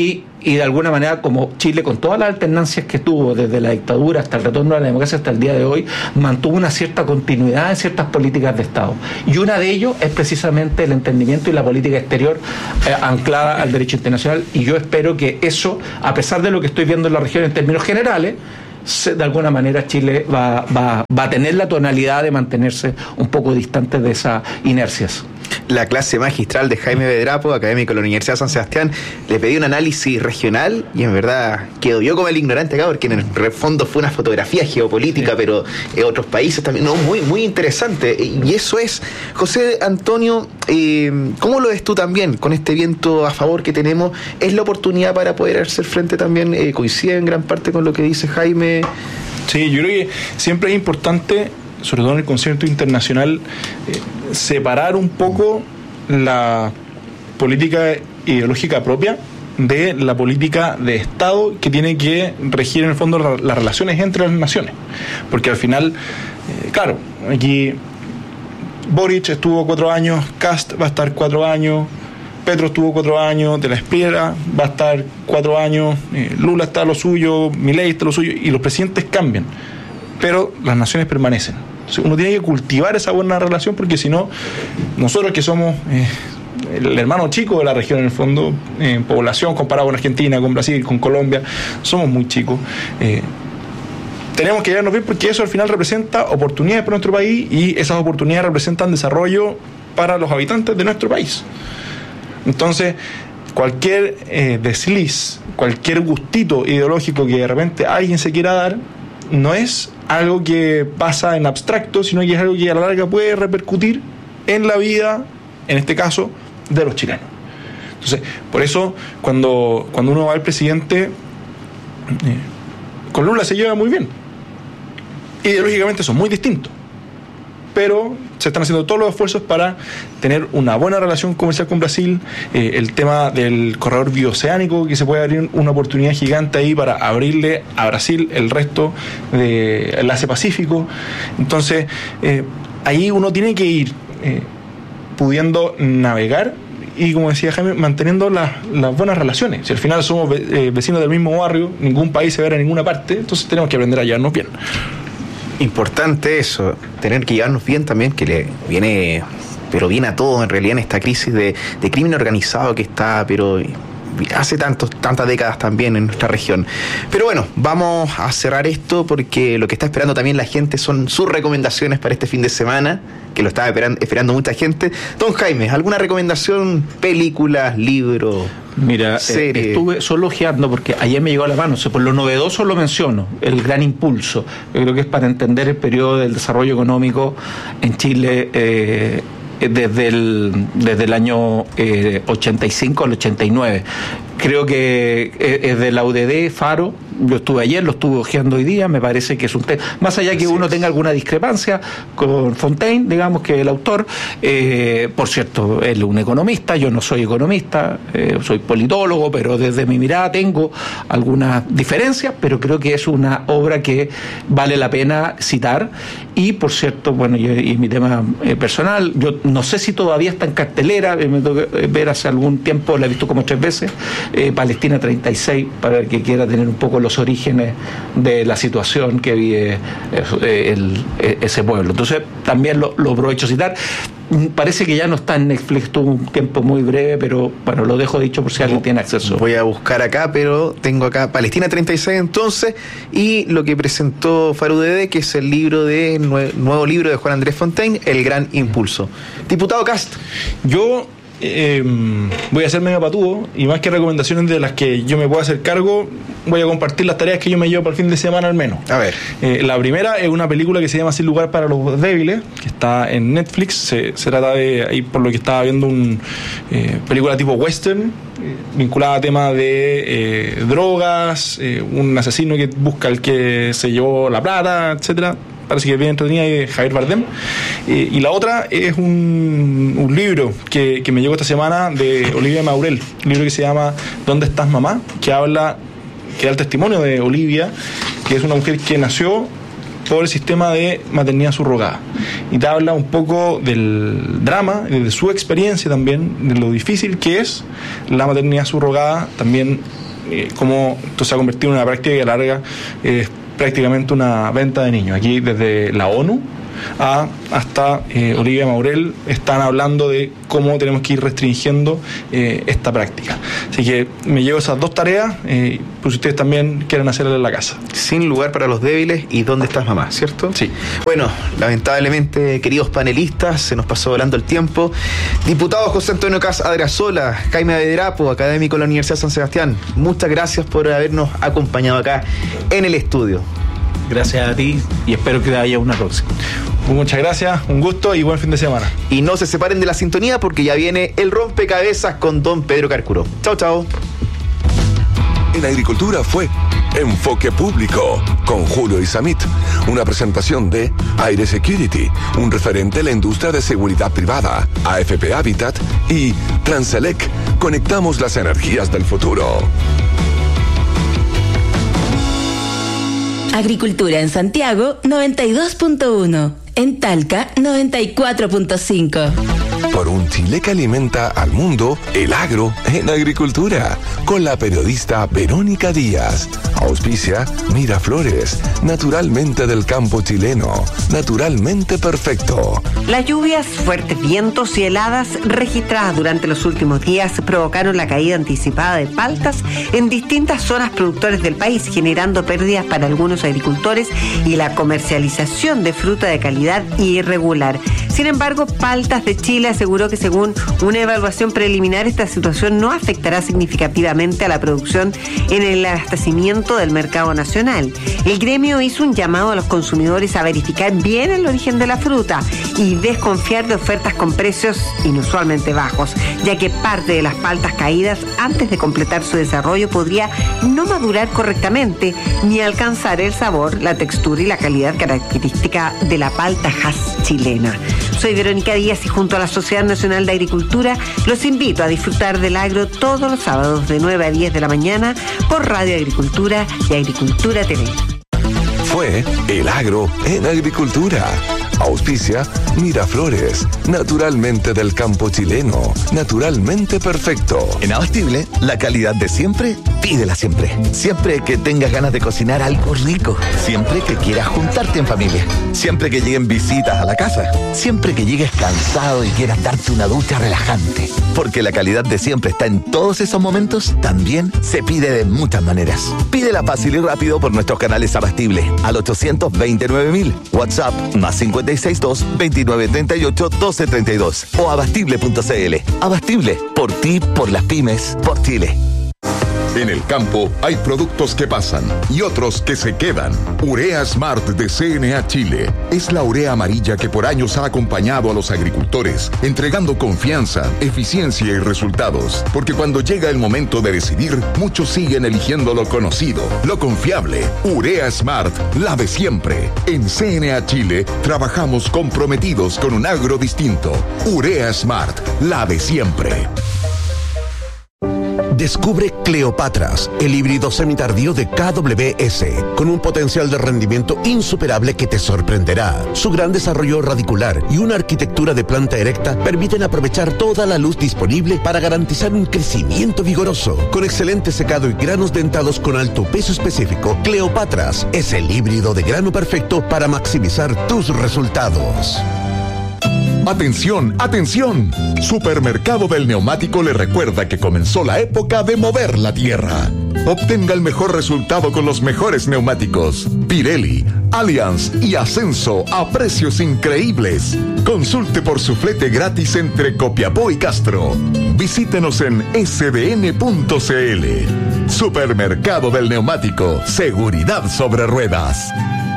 Speaker 11: y de alguna manera, como Chile, con todas las alternancias que tuvo desde la dictadura hasta el retorno a la democracia hasta el día de hoy, mantuvo una cierta continuidad en ciertas políticas de Estado. Y una de ellos es precisamente el entendimiento y la política exterior anclada al derecho internacional, y yo espero que eso, a pesar de lo que estoy viendo en la región en términos generales, de alguna manera Chile va a tener la tonalidad de mantenerse un poco distante de esas inercias.
Speaker 2: La clase magistral de Jaime Bedrapo, académico de la Universidad de San Sebastián, le pedí un análisis regional y en verdad quedo yo como el ignorante acá, porque en el fondo fue una fotografía geopolítica, pero en otros países también, no, muy interesante. Y eso es, José Antonio, ¿cómo lo ves tú también con este viento a favor que tenemos? ¿Es la oportunidad para poder hacer frente también? ¿Coincide en gran parte con lo que dice Jaime?
Speaker 1: Sí, yo creo que siempre es importante, sobre todo en el concierto internacional, separar un poco la política ideológica propia de la política de Estado que tiene que regir en el fondo las relaciones entre las naciones. Porque al final, claro, aquí Boric estuvo 4 años, Kast va a estar 4 años, Petro estuvo 4 años, De la Espriella va a estar 4 años, Lula está a lo suyo, Milei está a lo suyo, y los presidentes cambian, pero las naciones permanecen. Entonces uno tiene que cultivar esa buena relación, porque si no, nosotros que somos el hermano chico de la región en el fondo, en población comparado con Argentina, con Brasil, con Colombia, somos muy chicos. Tenemos que llevarnos bien, porque eso al final representa oportunidades para nuestro país, y esas oportunidades representan desarrollo para los habitantes de nuestro país. Entonces, cualquier desliz, cualquier gustito ideológico que de repente alguien se quiera dar, no es algo que pasa en abstracto, sino que es algo que a la larga puede repercutir en la vida, en este caso, de los chilenos. Entonces, por eso, cuando uno va al presidente, con Lula se lleva muy bien. Ideológicamente son muy distintos, pero se están haciendo todos los esfuerzos para tener una buena relación comercial con Brasil. El tema del corredor bioceánico, que se puede abrir una oportunidad gigante ahí para abrirle a Brasil el resto del Asia Pacífico. Entonces, ahí uno tiene que ir pudiendo navegar y, como decía Jaime, manteniendo las buenas relaciones. Si al final somos vecinos del mismo barrio, ningún país se verá en ninguna parte, entonces tenemos que aprender a llevarnos bien.
Speaker 2: Importante eso, tener que llevarnos bien también, que le viene, pero viene a todo en realidad en esta crisis de crimen organizado que está, pero hace tantas décadas también en nuestra región. Pero bueno, vamos a cerrar esto, porque lo que está esperando también la gente son sus recomendaciones para este fin de semana, que lo estaba esperando mucha gente. Don Jaime, ¿alguna recomendación? Películas, libros,
Speaker 11: mira,
Speaker 2: serie?
Speaker 11: Estuve solo ojeando, porque ayer me llegó a la mano, por lo novedoso lo menciono, el gran impulso. Yo creo que es para entender el periodo del desarrollo económico en Chile, desde el año 85 al 89. Creo que es de la UDD, Faro. Yo estuve ayer, lo estuve ojeando hoy día. Me parece que es un tema, más allá que uno tenga alguna discrepancia con Fontaine, digamos, que el autor, por cierto, él es un economista, yo no soy economista, soy politólogo, pero desde mi mirada tengo algunas diferencias, pero creo que es una obra que vale la pena citar. Y, por cierto, bueno, y mi tema personal, yo no sé si todavía está en cartelera, me tengo que ver hace algún tiempo, la he visto como 3 veces, Palestina 36, para el que quiera tener un poco los orígenes de la situación que vive ese pueblo. Entonces también lo aprovecho a citar. Parece que ya no está en Netflix, tuvo un tiempo muy breve, pero bueno, lo dejo dicho por si alguien tiene acceso.
Speaker 2: Voy a buscar acá, pero tengo acá Palestina 36 entonces, y lo que presentó Farudede, que es el nuevo libro de Juan Andrés Fontaine, El Gran Impulso. Diputado Kast.
Speaker 1: Yo voy a ser medio patudo, y más que recomendaciones de las que yo me puedo hacer cargo, voy a compartir las tareas que yo me llevo para el fin de semana al menos.
Speaker 2: A ver.
Speaker 1: La primera es una película que se llama Sin lugar para los débiles, que está en Netflix. Se trata de, ahí por lo que estaba viendo, una película tipo western, vinculada a temas de drogas, un asesino que busca al que se llevó la plata, etcétera. Parece que es bien entretenida, de Javier Bardem. Y la otra es un libro que me llegó esta semana de Olivia Maurel, un libro que se llama ¿Dónde estás, mamá?, que da el testimonio de Olivia, que es una mujer que nació por el sistema de maternidad subrogada, y te habla un poco del drama, de su experiencia también, de lo difícil que es la maternidad subrogada, también cómo esto se ha convertido en una práctica que larga es prácticamente una venta de niños. Aquí desde la ONU hasta Olivia Maurel están hablando de cómo tenemos que ir restringiendo esta práctica. Así que me llevo esas dos tareas, pues ustedes también quieren hacerlas en la casa.
Speaker 2: Sin lugar para los débiles y ¿dónde estás, mamá? ¿Cierto?
Speaker 1: Sí.
Speaker 2: Bueno, lamentablemente, queridos panelistas, se nos pasó volando el tiempo. Diputado José Antonio Cas Adrasola, Jaime Bedrapo, académico de la Universidad de San Sebastián, muchas gracias por habernos acompañado acá en el estudio.
Speaker 11: Gracias a ti y espero que haya una próxima.
Speaker 1: Muchas gracias, un gusto y buen fin de semana.
Speaker 2: Y no se separen de la sintonía porque ya viene el rompecabezas con don Pedro Carcuro. Chao, chao.
Speaker 9: En agricultura fue Enfoque Público con Julio Isamit, una presentación de Aire Security, un referente en la industria de seguridad privada, AFP Habitat y Transelec. Conectamos las energías del futuro.
Speaker 3: Agricultura en Santiago 92.1, en Talca 94.5.
Speaker 9: Por un Chile que alimenta al mundo, el agro en agricultura, con la periodista Verónica Díaz. Auspicia Miraflores, naturalmente del campo chileno, naturalmente perfecto.
Speaker 15: Las lluvias, fuertes vientos y heladas registradas durante los últimos días provocaron la caída anticipada de paltas en distintas zonas productores del país, generando pérdidas para algunos agricultores y la comercialización de fruta de calidad irregular. Sin embargo, Paltas de Chile aseguró que según una evaluación preliminar esta situación no afectará significativamente a la producción en el abastecimiento del mercado nacional. El gremio hizo un llamado a los consumidores a verificar bien el origen de la fruta y desconfiar de ofertas con precios inusualmente bajos, ya que parte de las paltas caídas antes de completar su desarrollo podría no madurar correctamente ni alcanzar el sabor, la textura y la calidad característica de la palta Hass chilena. Soy Verónica Díaz y junto a la Sociedad Nacional de Agricultura los invito a disfrutar del agro todos los sábados de 9 a 10 de la mañana por Radio Agricultura y Agricultura TV.
Speaker 9: Fue el agro en agricultura. Auspicia Miraflores, naturalmente del campo chileno, naturalmente perfecto.
Speaker 8: En Abastible, la calidad de siempre, pídela siempre. Siempre que tengas ganas de cocinar algo rico. Siempre que quieras juntarte en familia. Siempre que lleguen visitas a la casa. Siempre que llegues cansado y quieras darte una ducha relajante. Porque la calidad de siempre está en todos esos momentos, también se pide de muchas maneras. Pídela fácil y rápido por nuestros canales Abastible al 829.000, WhatsApp más 562-2938-1232 o abastible.cl. Abastible, por ti, por las pymes, por Chile.
Speaker 14: En el campo hay productos que pasan y otros que se quedan. Urea Smart de CNA Chile es la urea amarilla que por años ha acompañado a los agricultores, entregando confianza, eficiencia y resultados. Porque cuando llega el momento de decidir, muchos siguen eligiendo lo conocido, lo confiable. Urea Smart, la de siempre. En CNA Chile trabajamos comprometidos con un agro distinto. Urea Smart, la de siempre.
Speaker 13: Descubre Cleopatras, el híbrido semitardío de KWS, con un potencial de rendimiento insuperable que te sorprenderá. Su gran desarrollo radicular y una arquitectura de planta erecta permiten aprovechar toda la luz disponible para garantizar un crecimiento vigoroso. Con excelente secado y granos dentados con alto peso específico, Cleopatras es el híbrido de grano perfecto para maximizar tus resultados.
Speaker 14: ¡Atención, atención! Supermercado del Neumático le recuerda que comenzó la época de mover la tierra. Obtenga el mejor resultado con los mejores neumáticos. Pirelli, Allianz y Ascenso a precios increíbles. Consulte por su flete gratis entre Copiapó y Castro. Visítenos en sdn.cl. Supermercado del Neumático. Seguridad sobre ruedas.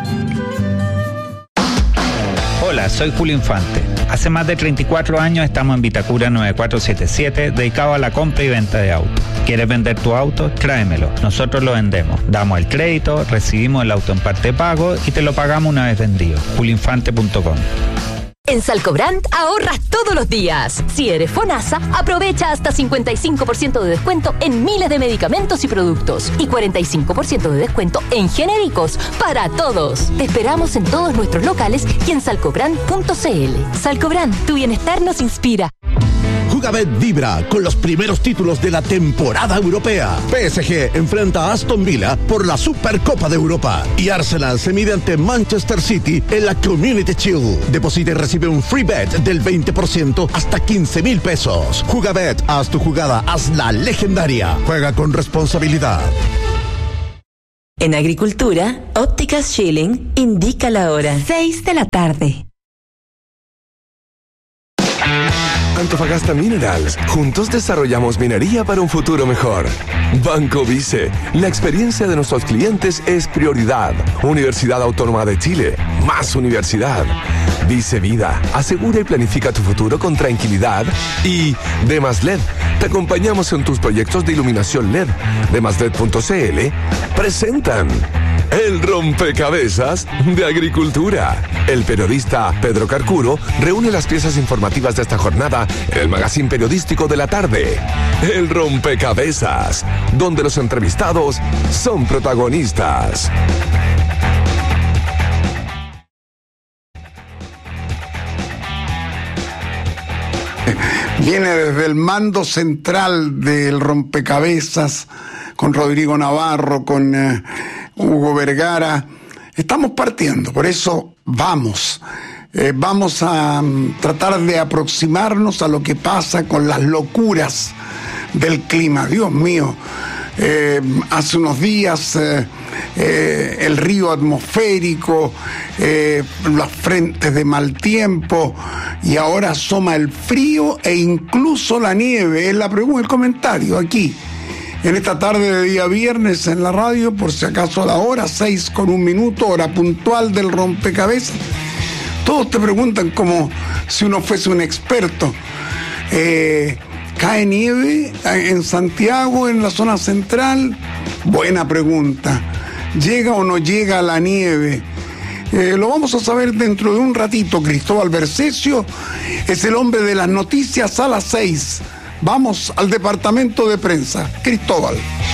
Speaker 16: Hola, soy Julio Infante. Hace más de 34 años estamos en Vitacura 9477, dedicado a la compra y venta de autos. ¿Quieres vender tu auto? Tráemelo. Nosotros lo vendemos. Damos el crédito, recibimos el auto en parte de pago y te lo pagamos una vez vendido. julioinfante.com.
Speaker 17: En Salcobrand ahorras todos los días. Si eres FONASA, aprovecha hasta 55% de descuento en miles de medicamentos y productos y 45% de descuento en genéricos para todos. Te esperamos en todos nuestros locales y en salcobrand.cl. Salcobrand, tu bienestar nos inspira.
Speaker 13: Jugabet vibra con los primeros títulos de la temporada europea. PSG enfrenta a Aston Villa por la Supercopa de Europa y Arsenal se mide ante Manchester City en la Community Shield. Deposita y recibe un free bet del 20% hasta 15,000 pesos. Jugabet, haz tu jugada, hazla legendaria. Juega con responsabilidad.
Speaker 3: En Agricultura, Ópticas Schilling indica la hora. 6 de la tarde.
Speaker 9: Antofagasta Minerals. Juntos desarrollamos minería para un futuro mejor. Banco Vice. La experiencia de nuestros clientes es prioridad. Universidad Autónoma de Chile. Más universidad. Vice Vida. Asegura y planifica tu futuro con tranquilidad. Y Demas LED. Te acompañamos en tus proyectos de iluminación LED. Demasled.cl presentan El Rompecabezas de Agricultura. El periodista Pedro Carcuro reúne las piezas informativas de esta jornada en el magazín periodístico de la tarde. El Rompecabezas, donde los entrevistados son protagonistas.
Speaker 18: Viene desde el mando central del Rompecabezas, con Rodrigo Navarro, con Hugo Vergara. Estamos partiendo, por eso vamos a tratar de aproximarnos a lo que pasa con las locuras del clima. Dios mío, hace unos días el río atmosférico, las frentes de mal tiempo, y ahora asoma el frío e incluso la nieve. Es la pregunta, el comentario aquí en esta tarde de día viernes en la radio, por si acaso a la hora 6:01, hora puntual del Rompecabezas. Todos te preguntan como si uno fuese un experto. ¿Cae nieve en Santiago, en la zona central? Buena pregunta. ¿Llega o no llega la nieve? Lo vamos a saber dentro de un ratito. Cristóbal Bercesio es el hombre de las noticias a las 6. Vamos al departamento de prensa. Cristóbal.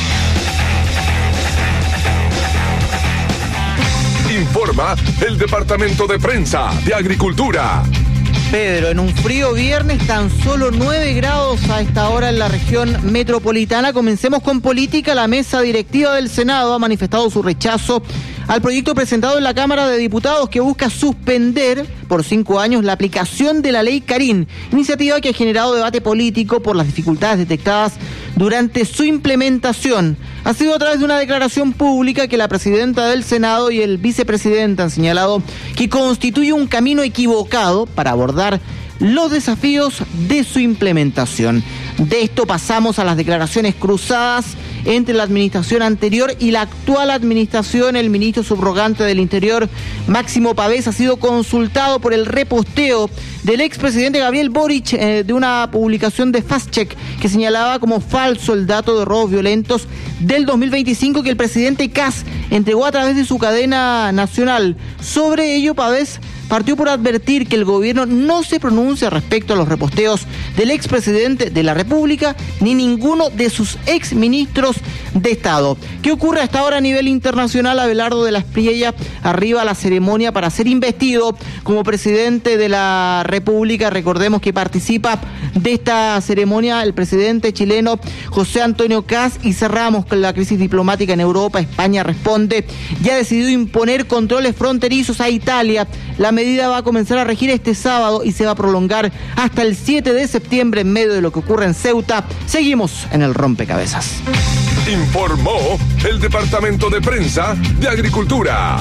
Speaker 9: Informa el departamento de prensa de Agricultura.
Speaker 19: Pedro, en un frío viernes, tan solo 9 grados a esta hora en la región metropolitana. Comencemos con política. La mesa directiva del Senado ha manifestado su rechazo al proyecto presentado en la Cámara de Diputados que busca suspender por 5 años la aplicación de la ley Carín, iniciativa que ha generado debate político por las dificultades detectadas durante su implementación. Ha sido a través de una declaración pública que la presidenta del Senado y el vicepresidente han señalado que constituye un camino equivocado para abordar los desafíos de su implementación. De esto pasamos a las declaraciones cruzadas entre la administración anterior y la actual administración. El ministro subrogante del Interior, Máximo Pavés, ha sido consultado por el reposteo del expresidente Gabriel Boric de una publicación de FastCheck que señalaba como falso el dato de robos violentos del 2025 que el presidente Kast entregó a través de su cadena nacional. Sobre ello, Pavés partió por advertir que el gobierno no se pronuncia respecto a los reposteos del expresidente de la República ni ninguno de sus exministros de Estado. ¿Qué ocurre hasta ahora a nivel internacional? Abelardo de la Espriella arriba a la ceremonia para ser investido como presidente de la República. Recordemos que participa de esta ceremonia el presidente chileno José Antonio Kast, y cerramos con la crisis diplomática en Europa. España responde y ha decidido imponer controles fronterizos a Italia. La medida va a comenzar a regir este sábado y se va a prolongar hasta el 7 de septiembre en medio de lo que ocurre en Ceuta. Seguimos en el Rompecabezas.
Speaker 9: Informó el departamento de prensa de Agricultura.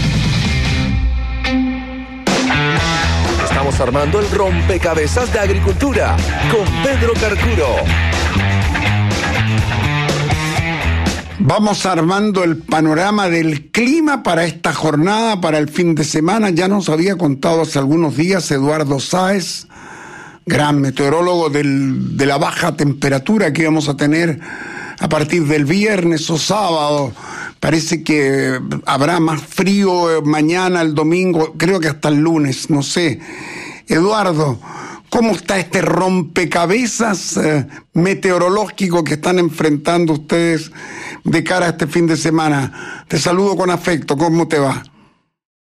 Speaker 9: Estamos armando el Rompecabezas de Agricultura con Pedro Carcuro.
Speaker 18: Vamos armando el panorama del clima para esta jornada, para el fin de semana. Ya nos había contado hace algunos días Eduardo Sáez, gran meteorólogo de la baja temperatura que íbamos a tener a partir del viernes o sábado. Parece que habrá más frío mañana, el domingo, creo que hasta el lunes, no sé. Eduardo, ¿cómo está este rompecabezas meteorológico que están enfrentando ustedes de cara a este fin de semana? Te saludo con afecto, ¿cómo te va?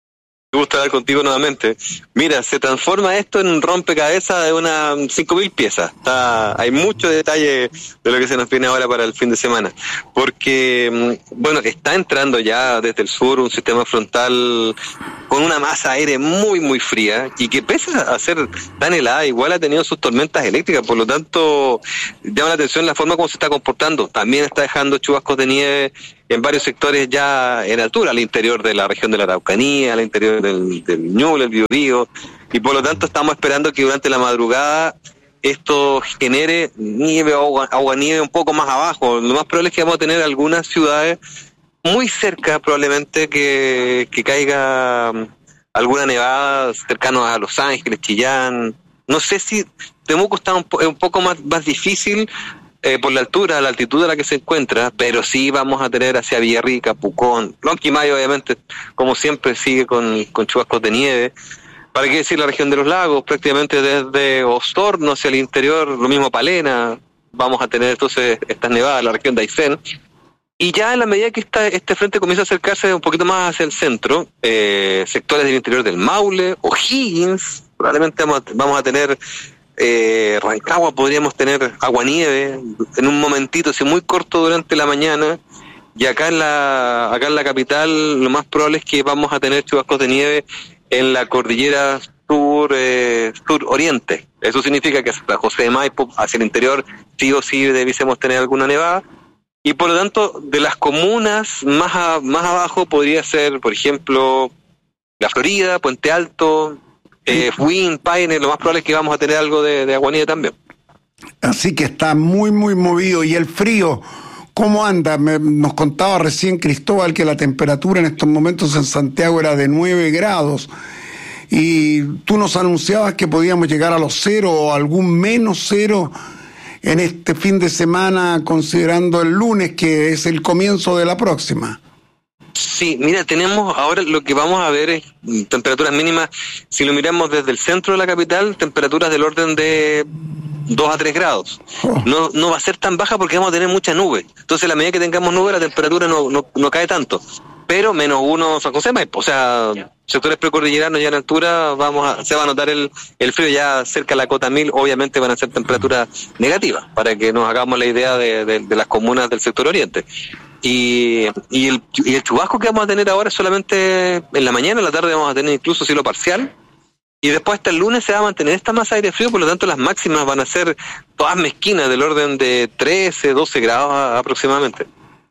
Speaker 20: Me gusta hablar contigo nuevamente. Mira, se transforma esto en un rompecabezas de unas 5.000 piezas. Hay mucho detalle de lo que se nos viene ahora para el fin de semana. Porque, bueno, está entrando ya desde el sur un sistema frontal con una masa aérea muy, muy fría y que pese a ser tan helada, igual ha tenido sus tormentas eléctricas. Por lo tanto, llama la atención la forma como se está comportando. También está dejando chubascos de nieve en varios sectores ya en altura, al interior de la región de la Araucanía, al interior del Ñuble, el Biobío, y por lo tanto estamos esperando que durante la madrugada esto genere nieve o aguanieve un poco más abajo. Lo más probable es que vamos a tener algunas ciudades muy cerca, probablemente que caiga alguna nevada cercano a Los Ángeles, Chillán. No sé si Temuco está un poco más difícil, por la altura, la altitud a la que se encuentra, pero sí vamos a tener hacia Villarrica, Pucón, Lonquimay obviamente, como siempre sigue con chubascos de nieve. ¿Para qué decir la región de los lagos? Prácticamente desde Osorno hacia el interior, lo mismo Palena, vamos a tener entonces estas nevadas, la región de Aysén. Y ya en la medida que este frente comienza a acercarse un poquito más hacia el centro, sectores del interior del Maule, O'Higgins, probablemente vamos a tener Rancagua, podríamos tener aguanieve en un momentito, así muy corto durante la mañana, y acá en la capital lo más probable es que vamos a tener chubascos de nieve en la cordillera sur-oriente. Eso significa que hasta José de Maipo, hacia el interior, sí o sí debiésemos tener alguna nevada, y por lo tanto de las comunas más abajo podría ser, por ejemplo, La Florida, Puente Alto, Fuín, Paine. Lo más probable es que vamos a tener algo de aguanieve también.
Speaker 18: Así que está muy, muy movido. ¿Y el frío cómo anda? Nos contaba recién Cristóbal que la temperatura en estos momentos en Santiago era de 9 grados. Y tú nos anunciabas que podíamos llegar a los 0 o algún menos 0 en este fin de semana, considerando el lunes, que es el comienzo de la próxima.
Speaker 20: Sí, mira, tenemos ahora lo que vamos a ver es temperaturas mínimas, si lo miramos desde el centro de la capital, temperaturas del orden de 2 a 3 grados. No va a ser tan baja porque vamos a tener mucha nube. Entonces, a la medida que tengamos nube, la temperatura no cae tanto. Pero menos 1 San José, o sea, sectores precordilleranos ya en altura, se va a notar el frío ya cerca de la cota 1000, obviamente van a ser temperaturas negativas, para que nos hagamos la idea de las comunas del sector oriente. Y el chubasco que vamos a tener ahora es solamente en la mañana, en la tarde vamos a tener incluso cielo parcial, y después hasta el lunes se va a mantener esta masa de aire frío, por lo tanto las máximas van a ser todas mezquinas, del orden de 13, 12 grados aproximadamente.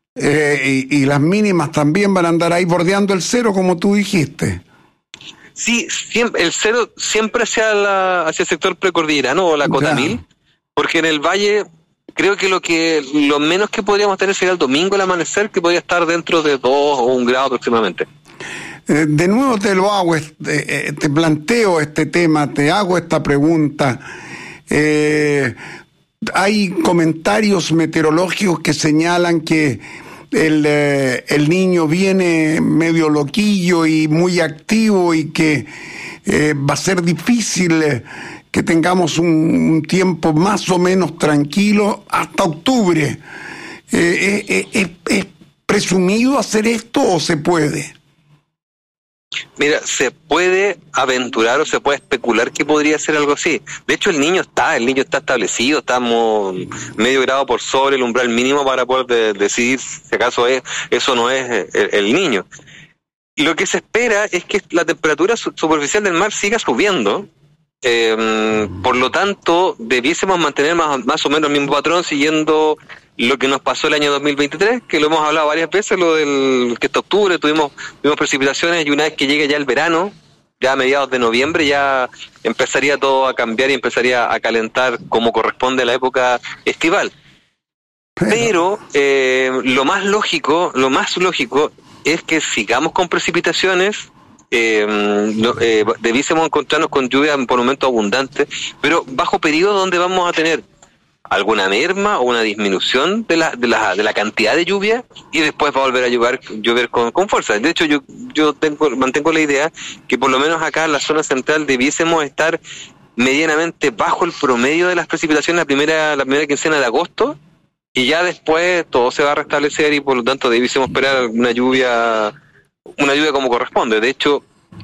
Speaker 18: Y las mínimas también van a andar ahí bordeando el 0, como tú dijiste.
Speaker 20: Sí, siempre, el 0 siempre hacia el sector precordillerano o la cota 1000, porque en el valle creo que lo menos que podríamos tener sería el domingo al amanecer, que podría estar dentro de 2 o 1 grado aproximadamente.
Speaker 18: De nuevo te lo hago, te planteo este tema, te hago esta pregunta. Hay comentarios meteorológicos que señalan que el niño viene medio loquillo y muy activo y que va a ser difícil que tengamos un tiempo más o menos tranquilo hasta octubre. ¿Es presumido hacer esto o se puede?
Speaker 20: Mira, se puede aventurar o se puede especular que podría ser algo así. De hecho, el niño está establecido, estamos medio grado por sobre el umbral mínimo para poder decidir si acaso eso no es el niño. Lo que se espera es que la temperatura superficial del mar siga subiendo. Por lo tanto, debiésemos mantener más o menos el mismo patrón siguiendo lo que nos pasó el año 2023, que lo hemos hablado varias veces, que este octubre tuvimos precipitaciones, y una vez que llegue ya el verano, ya a mediados de noviembre, ya empezaría todo a cambiar y empezaría a calentar como corresponde a la época estival. Pero lo más lógico es que sigamos con precipitaciones. Debiésemos encontrarnos con lluvia por momentos abundantes, pero bajo periodos donde vamos a tener alguna merma o una disminución de la cantidad de lluvia, y después va a volver a llover con fuerza. De hecho, yo mantengo la idea que por lo menos acá en la zona central debiésemos estar medianamente bajo el promedio de las precipitaciones la primera quincena de agosto, y ya después todo se va a restablecer, y por lo tanto debiésemos esperar una lluvia como corresponde. De hecho,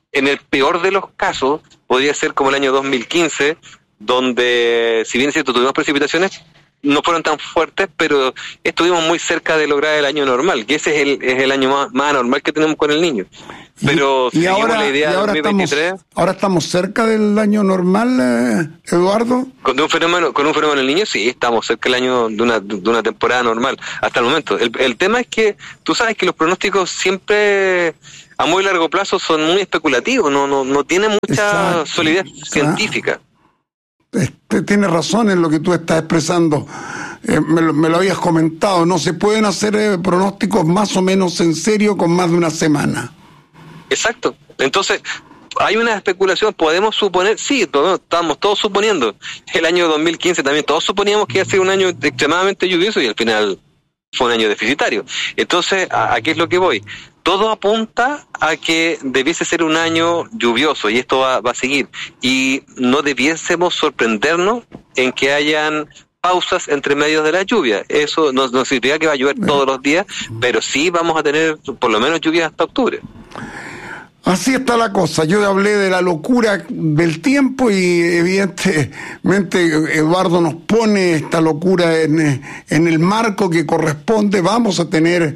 Speaker 20: En el peor de los casos, podría ser como el año 2015, donde, si bien es cierto, tuvimos precipitaciones, no fueron tan fuertes, pero estuvimos muy cerca de lograr el año normal, que ese es el año más normal que tenemos con el Niño. Pero
Speaker 18: y ahora,
Speaker 20: la idea de 2023...
Speaker 18: ahora estamos cerca del año normal, Eduardo.
Speaker 20: Con un fenómeno del Niño, sí, estamos cerca del año de una temporada normal, hasta el momento. El tema es que tú sabes que los pronósticos siempre a muy largo plazo son muy especulativos, no tienen mucha solidez científica.
Speaker 18: Tienes razón en lo que tú estás expresando. Me lo habías comentado. No se pueden hacer pronósticos más o menos en serio con más de una semana.
Speaker 20: Exacto. Entonces, hay una especulación. Podemos suponer, sí, estamos todos suponiendo. El año 2015 también todos suponíamos que iba a ser un año extremadamente lluvioso y al final fue un año deficitario. Entonces, ¿a qué es lo que voy? Todo apunta a que debiese ser un año lluvioso y esto va a seguir. Y no debiésemos sorprendernos en que hayan pausas entre medios de la lluvia. Eso no significa que va a llover todos los días, pero sí vamos a tener por lo menos lluvias hasta octubre.
Speaker 18: Así está la cosa. Yo hablé de la locura del tiempo y evidentemente Eduardo nos pone esta locura en el marco que corresponde. Vamos a tener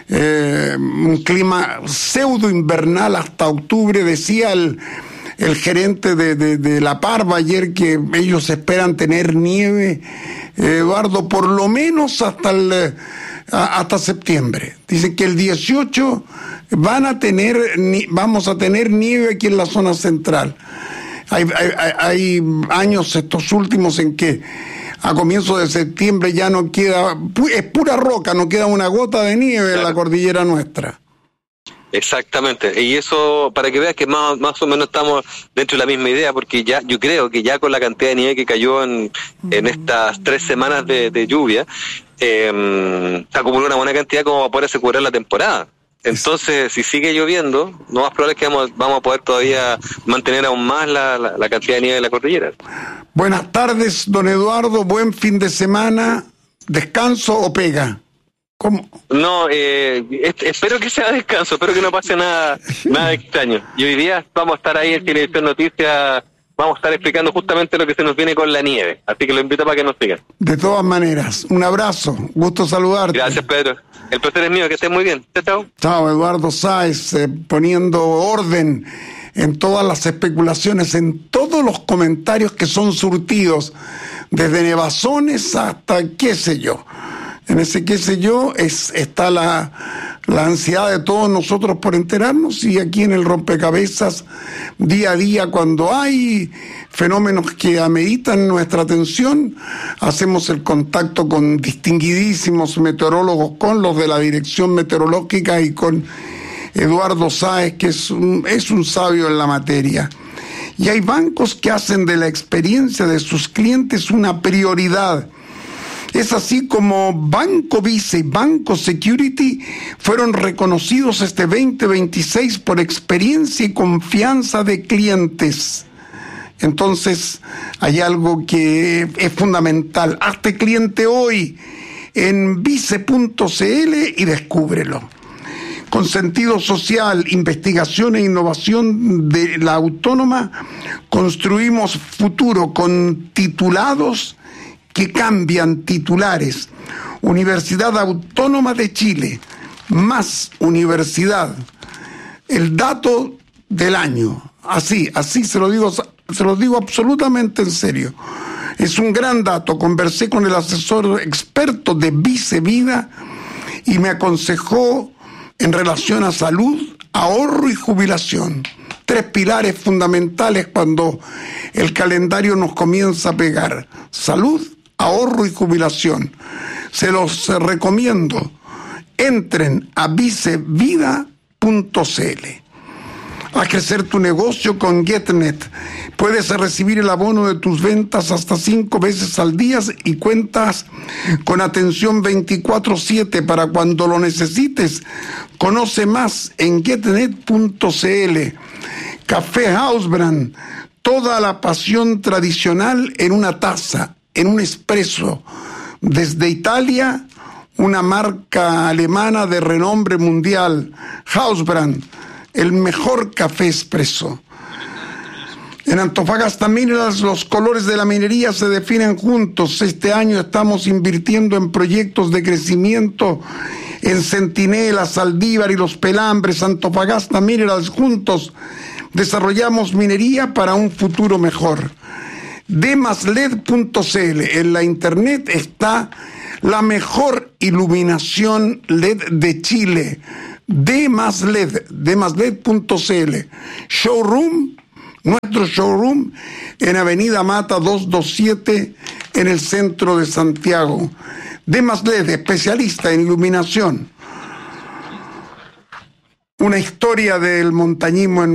Speaker 18: un clima pseudo invernal hasta octubre. Decía el gerente de La Parva ayer que ellos esperan tener nieve, Eduardo, por lo menos hasta septiembre. Dicen que el 18 vamos a tener nieve aquí en la zona central. Hay años estos últimos en que a comienzos de septiembre ya no queda, es pura roca, no queda una gota de nieve en la cordillera nuestra.
Speaker 20: Exactamente, y eso para que veas que más o menos estamos dentro de la misma idea, porque ya yo creo que ya con la cantidad de nieve que cayó en estas 3 semanas de lluvia, se acumuló una buena cantidad como para poder asegurar la temporada. Entonces, si sigue lloviendo, lo más probable es que vamos a poder todavía mantener aún más la cantidad de nieve de la cordillera.
Speaker 18: Buenas tardes, don Eduardo, buen fin de semana, ¿descanso o pega? ¿Cómo?
Speaker 20: No, espero que sea descanso, espero que no pase nada extraño. Y hoy día vamos a estar ahí en Televisión Noticias, vamos a estar explicando justamente lo que se nos viene con la nieve, así que lo invito para que nos sigan.
Speaker 18: De todas maneras, un abrazo, gusto saludarte.
Speaker 20: Gracias, Pedro. El placer es mío, que estés muy bien. Chao.
Speaker 18: Chao, Eduardo Sáez, poniendo orden en todas las especulaciones, en todos los comentarios que son surtidos, desde nevazones hasta qué sé yo. En ese qué sé yo está la ansiedad de todos nosotros por enterarnos, y aquí en el rompecabezas día a día, cuando hay fenómenos que ameritan nuestra atención, hacemos el contacto con distinguidísimos meteorólogos, con los de la Dirección Meteorológica y con Eduardo Sáez, que es un sabio en la materia. Y hay bancos que hacen de la experiencia de sus clientes una prioridad. Es así como Banco Vice y Banco Security fueron reconocidos este 2026 por experiencia y confianza de clientes. Entonces, hay algo que es fundamental. Hazte cliente hoy en vice.cl y descúbrelo. Con sentido social, investigación e innovación de la Autónoma, construimos futuro con titulados que cambian titulares. Universidad Autónoma de Chile, más universidad. El dato del año, así se lo digo absolutamente en serio. Es un gran dato. Conversé con el asesor experto de Vice Vida y me aconsejó en relación a salud, ahorro y jubilación. 3 pilares fundamentales cuando el calendario nos comienza a pegar: salud, ahorro y jubilación. Se los recomiendo. Entren a vicevida.cl. A crecer tu negocio con GetNet. Puedes recibir el abono de tus ventas hasta 5 veces al día y cuentas con atención 24/7 para cuando lo necesites. Conoce más en getnet.cl. Café Hausbrand. Toda la pasión tradicional en una taza, en un espresso. Desde Italia, una marca alemana de renombre mundial, Hausbrand. el mejor café expreso. En Antofagasta Minerals los colores de la minería se definen juntos. Este año estamos invirtiendo en proyectos de crecimiento en Centinela, Saldívar y Los Pelambres. Antofagasta Minerals juntos desarrollamos minería para un futuro mejor. Demasled.cl, en la internet está la mejor iluminación LED de Chile. Demasled, demasled.cl. Showroom, nuestro showroom en Avenida Mata 227 en el centro de Santiago. Demasled, especialista en iluminación. Una historia del montañismo en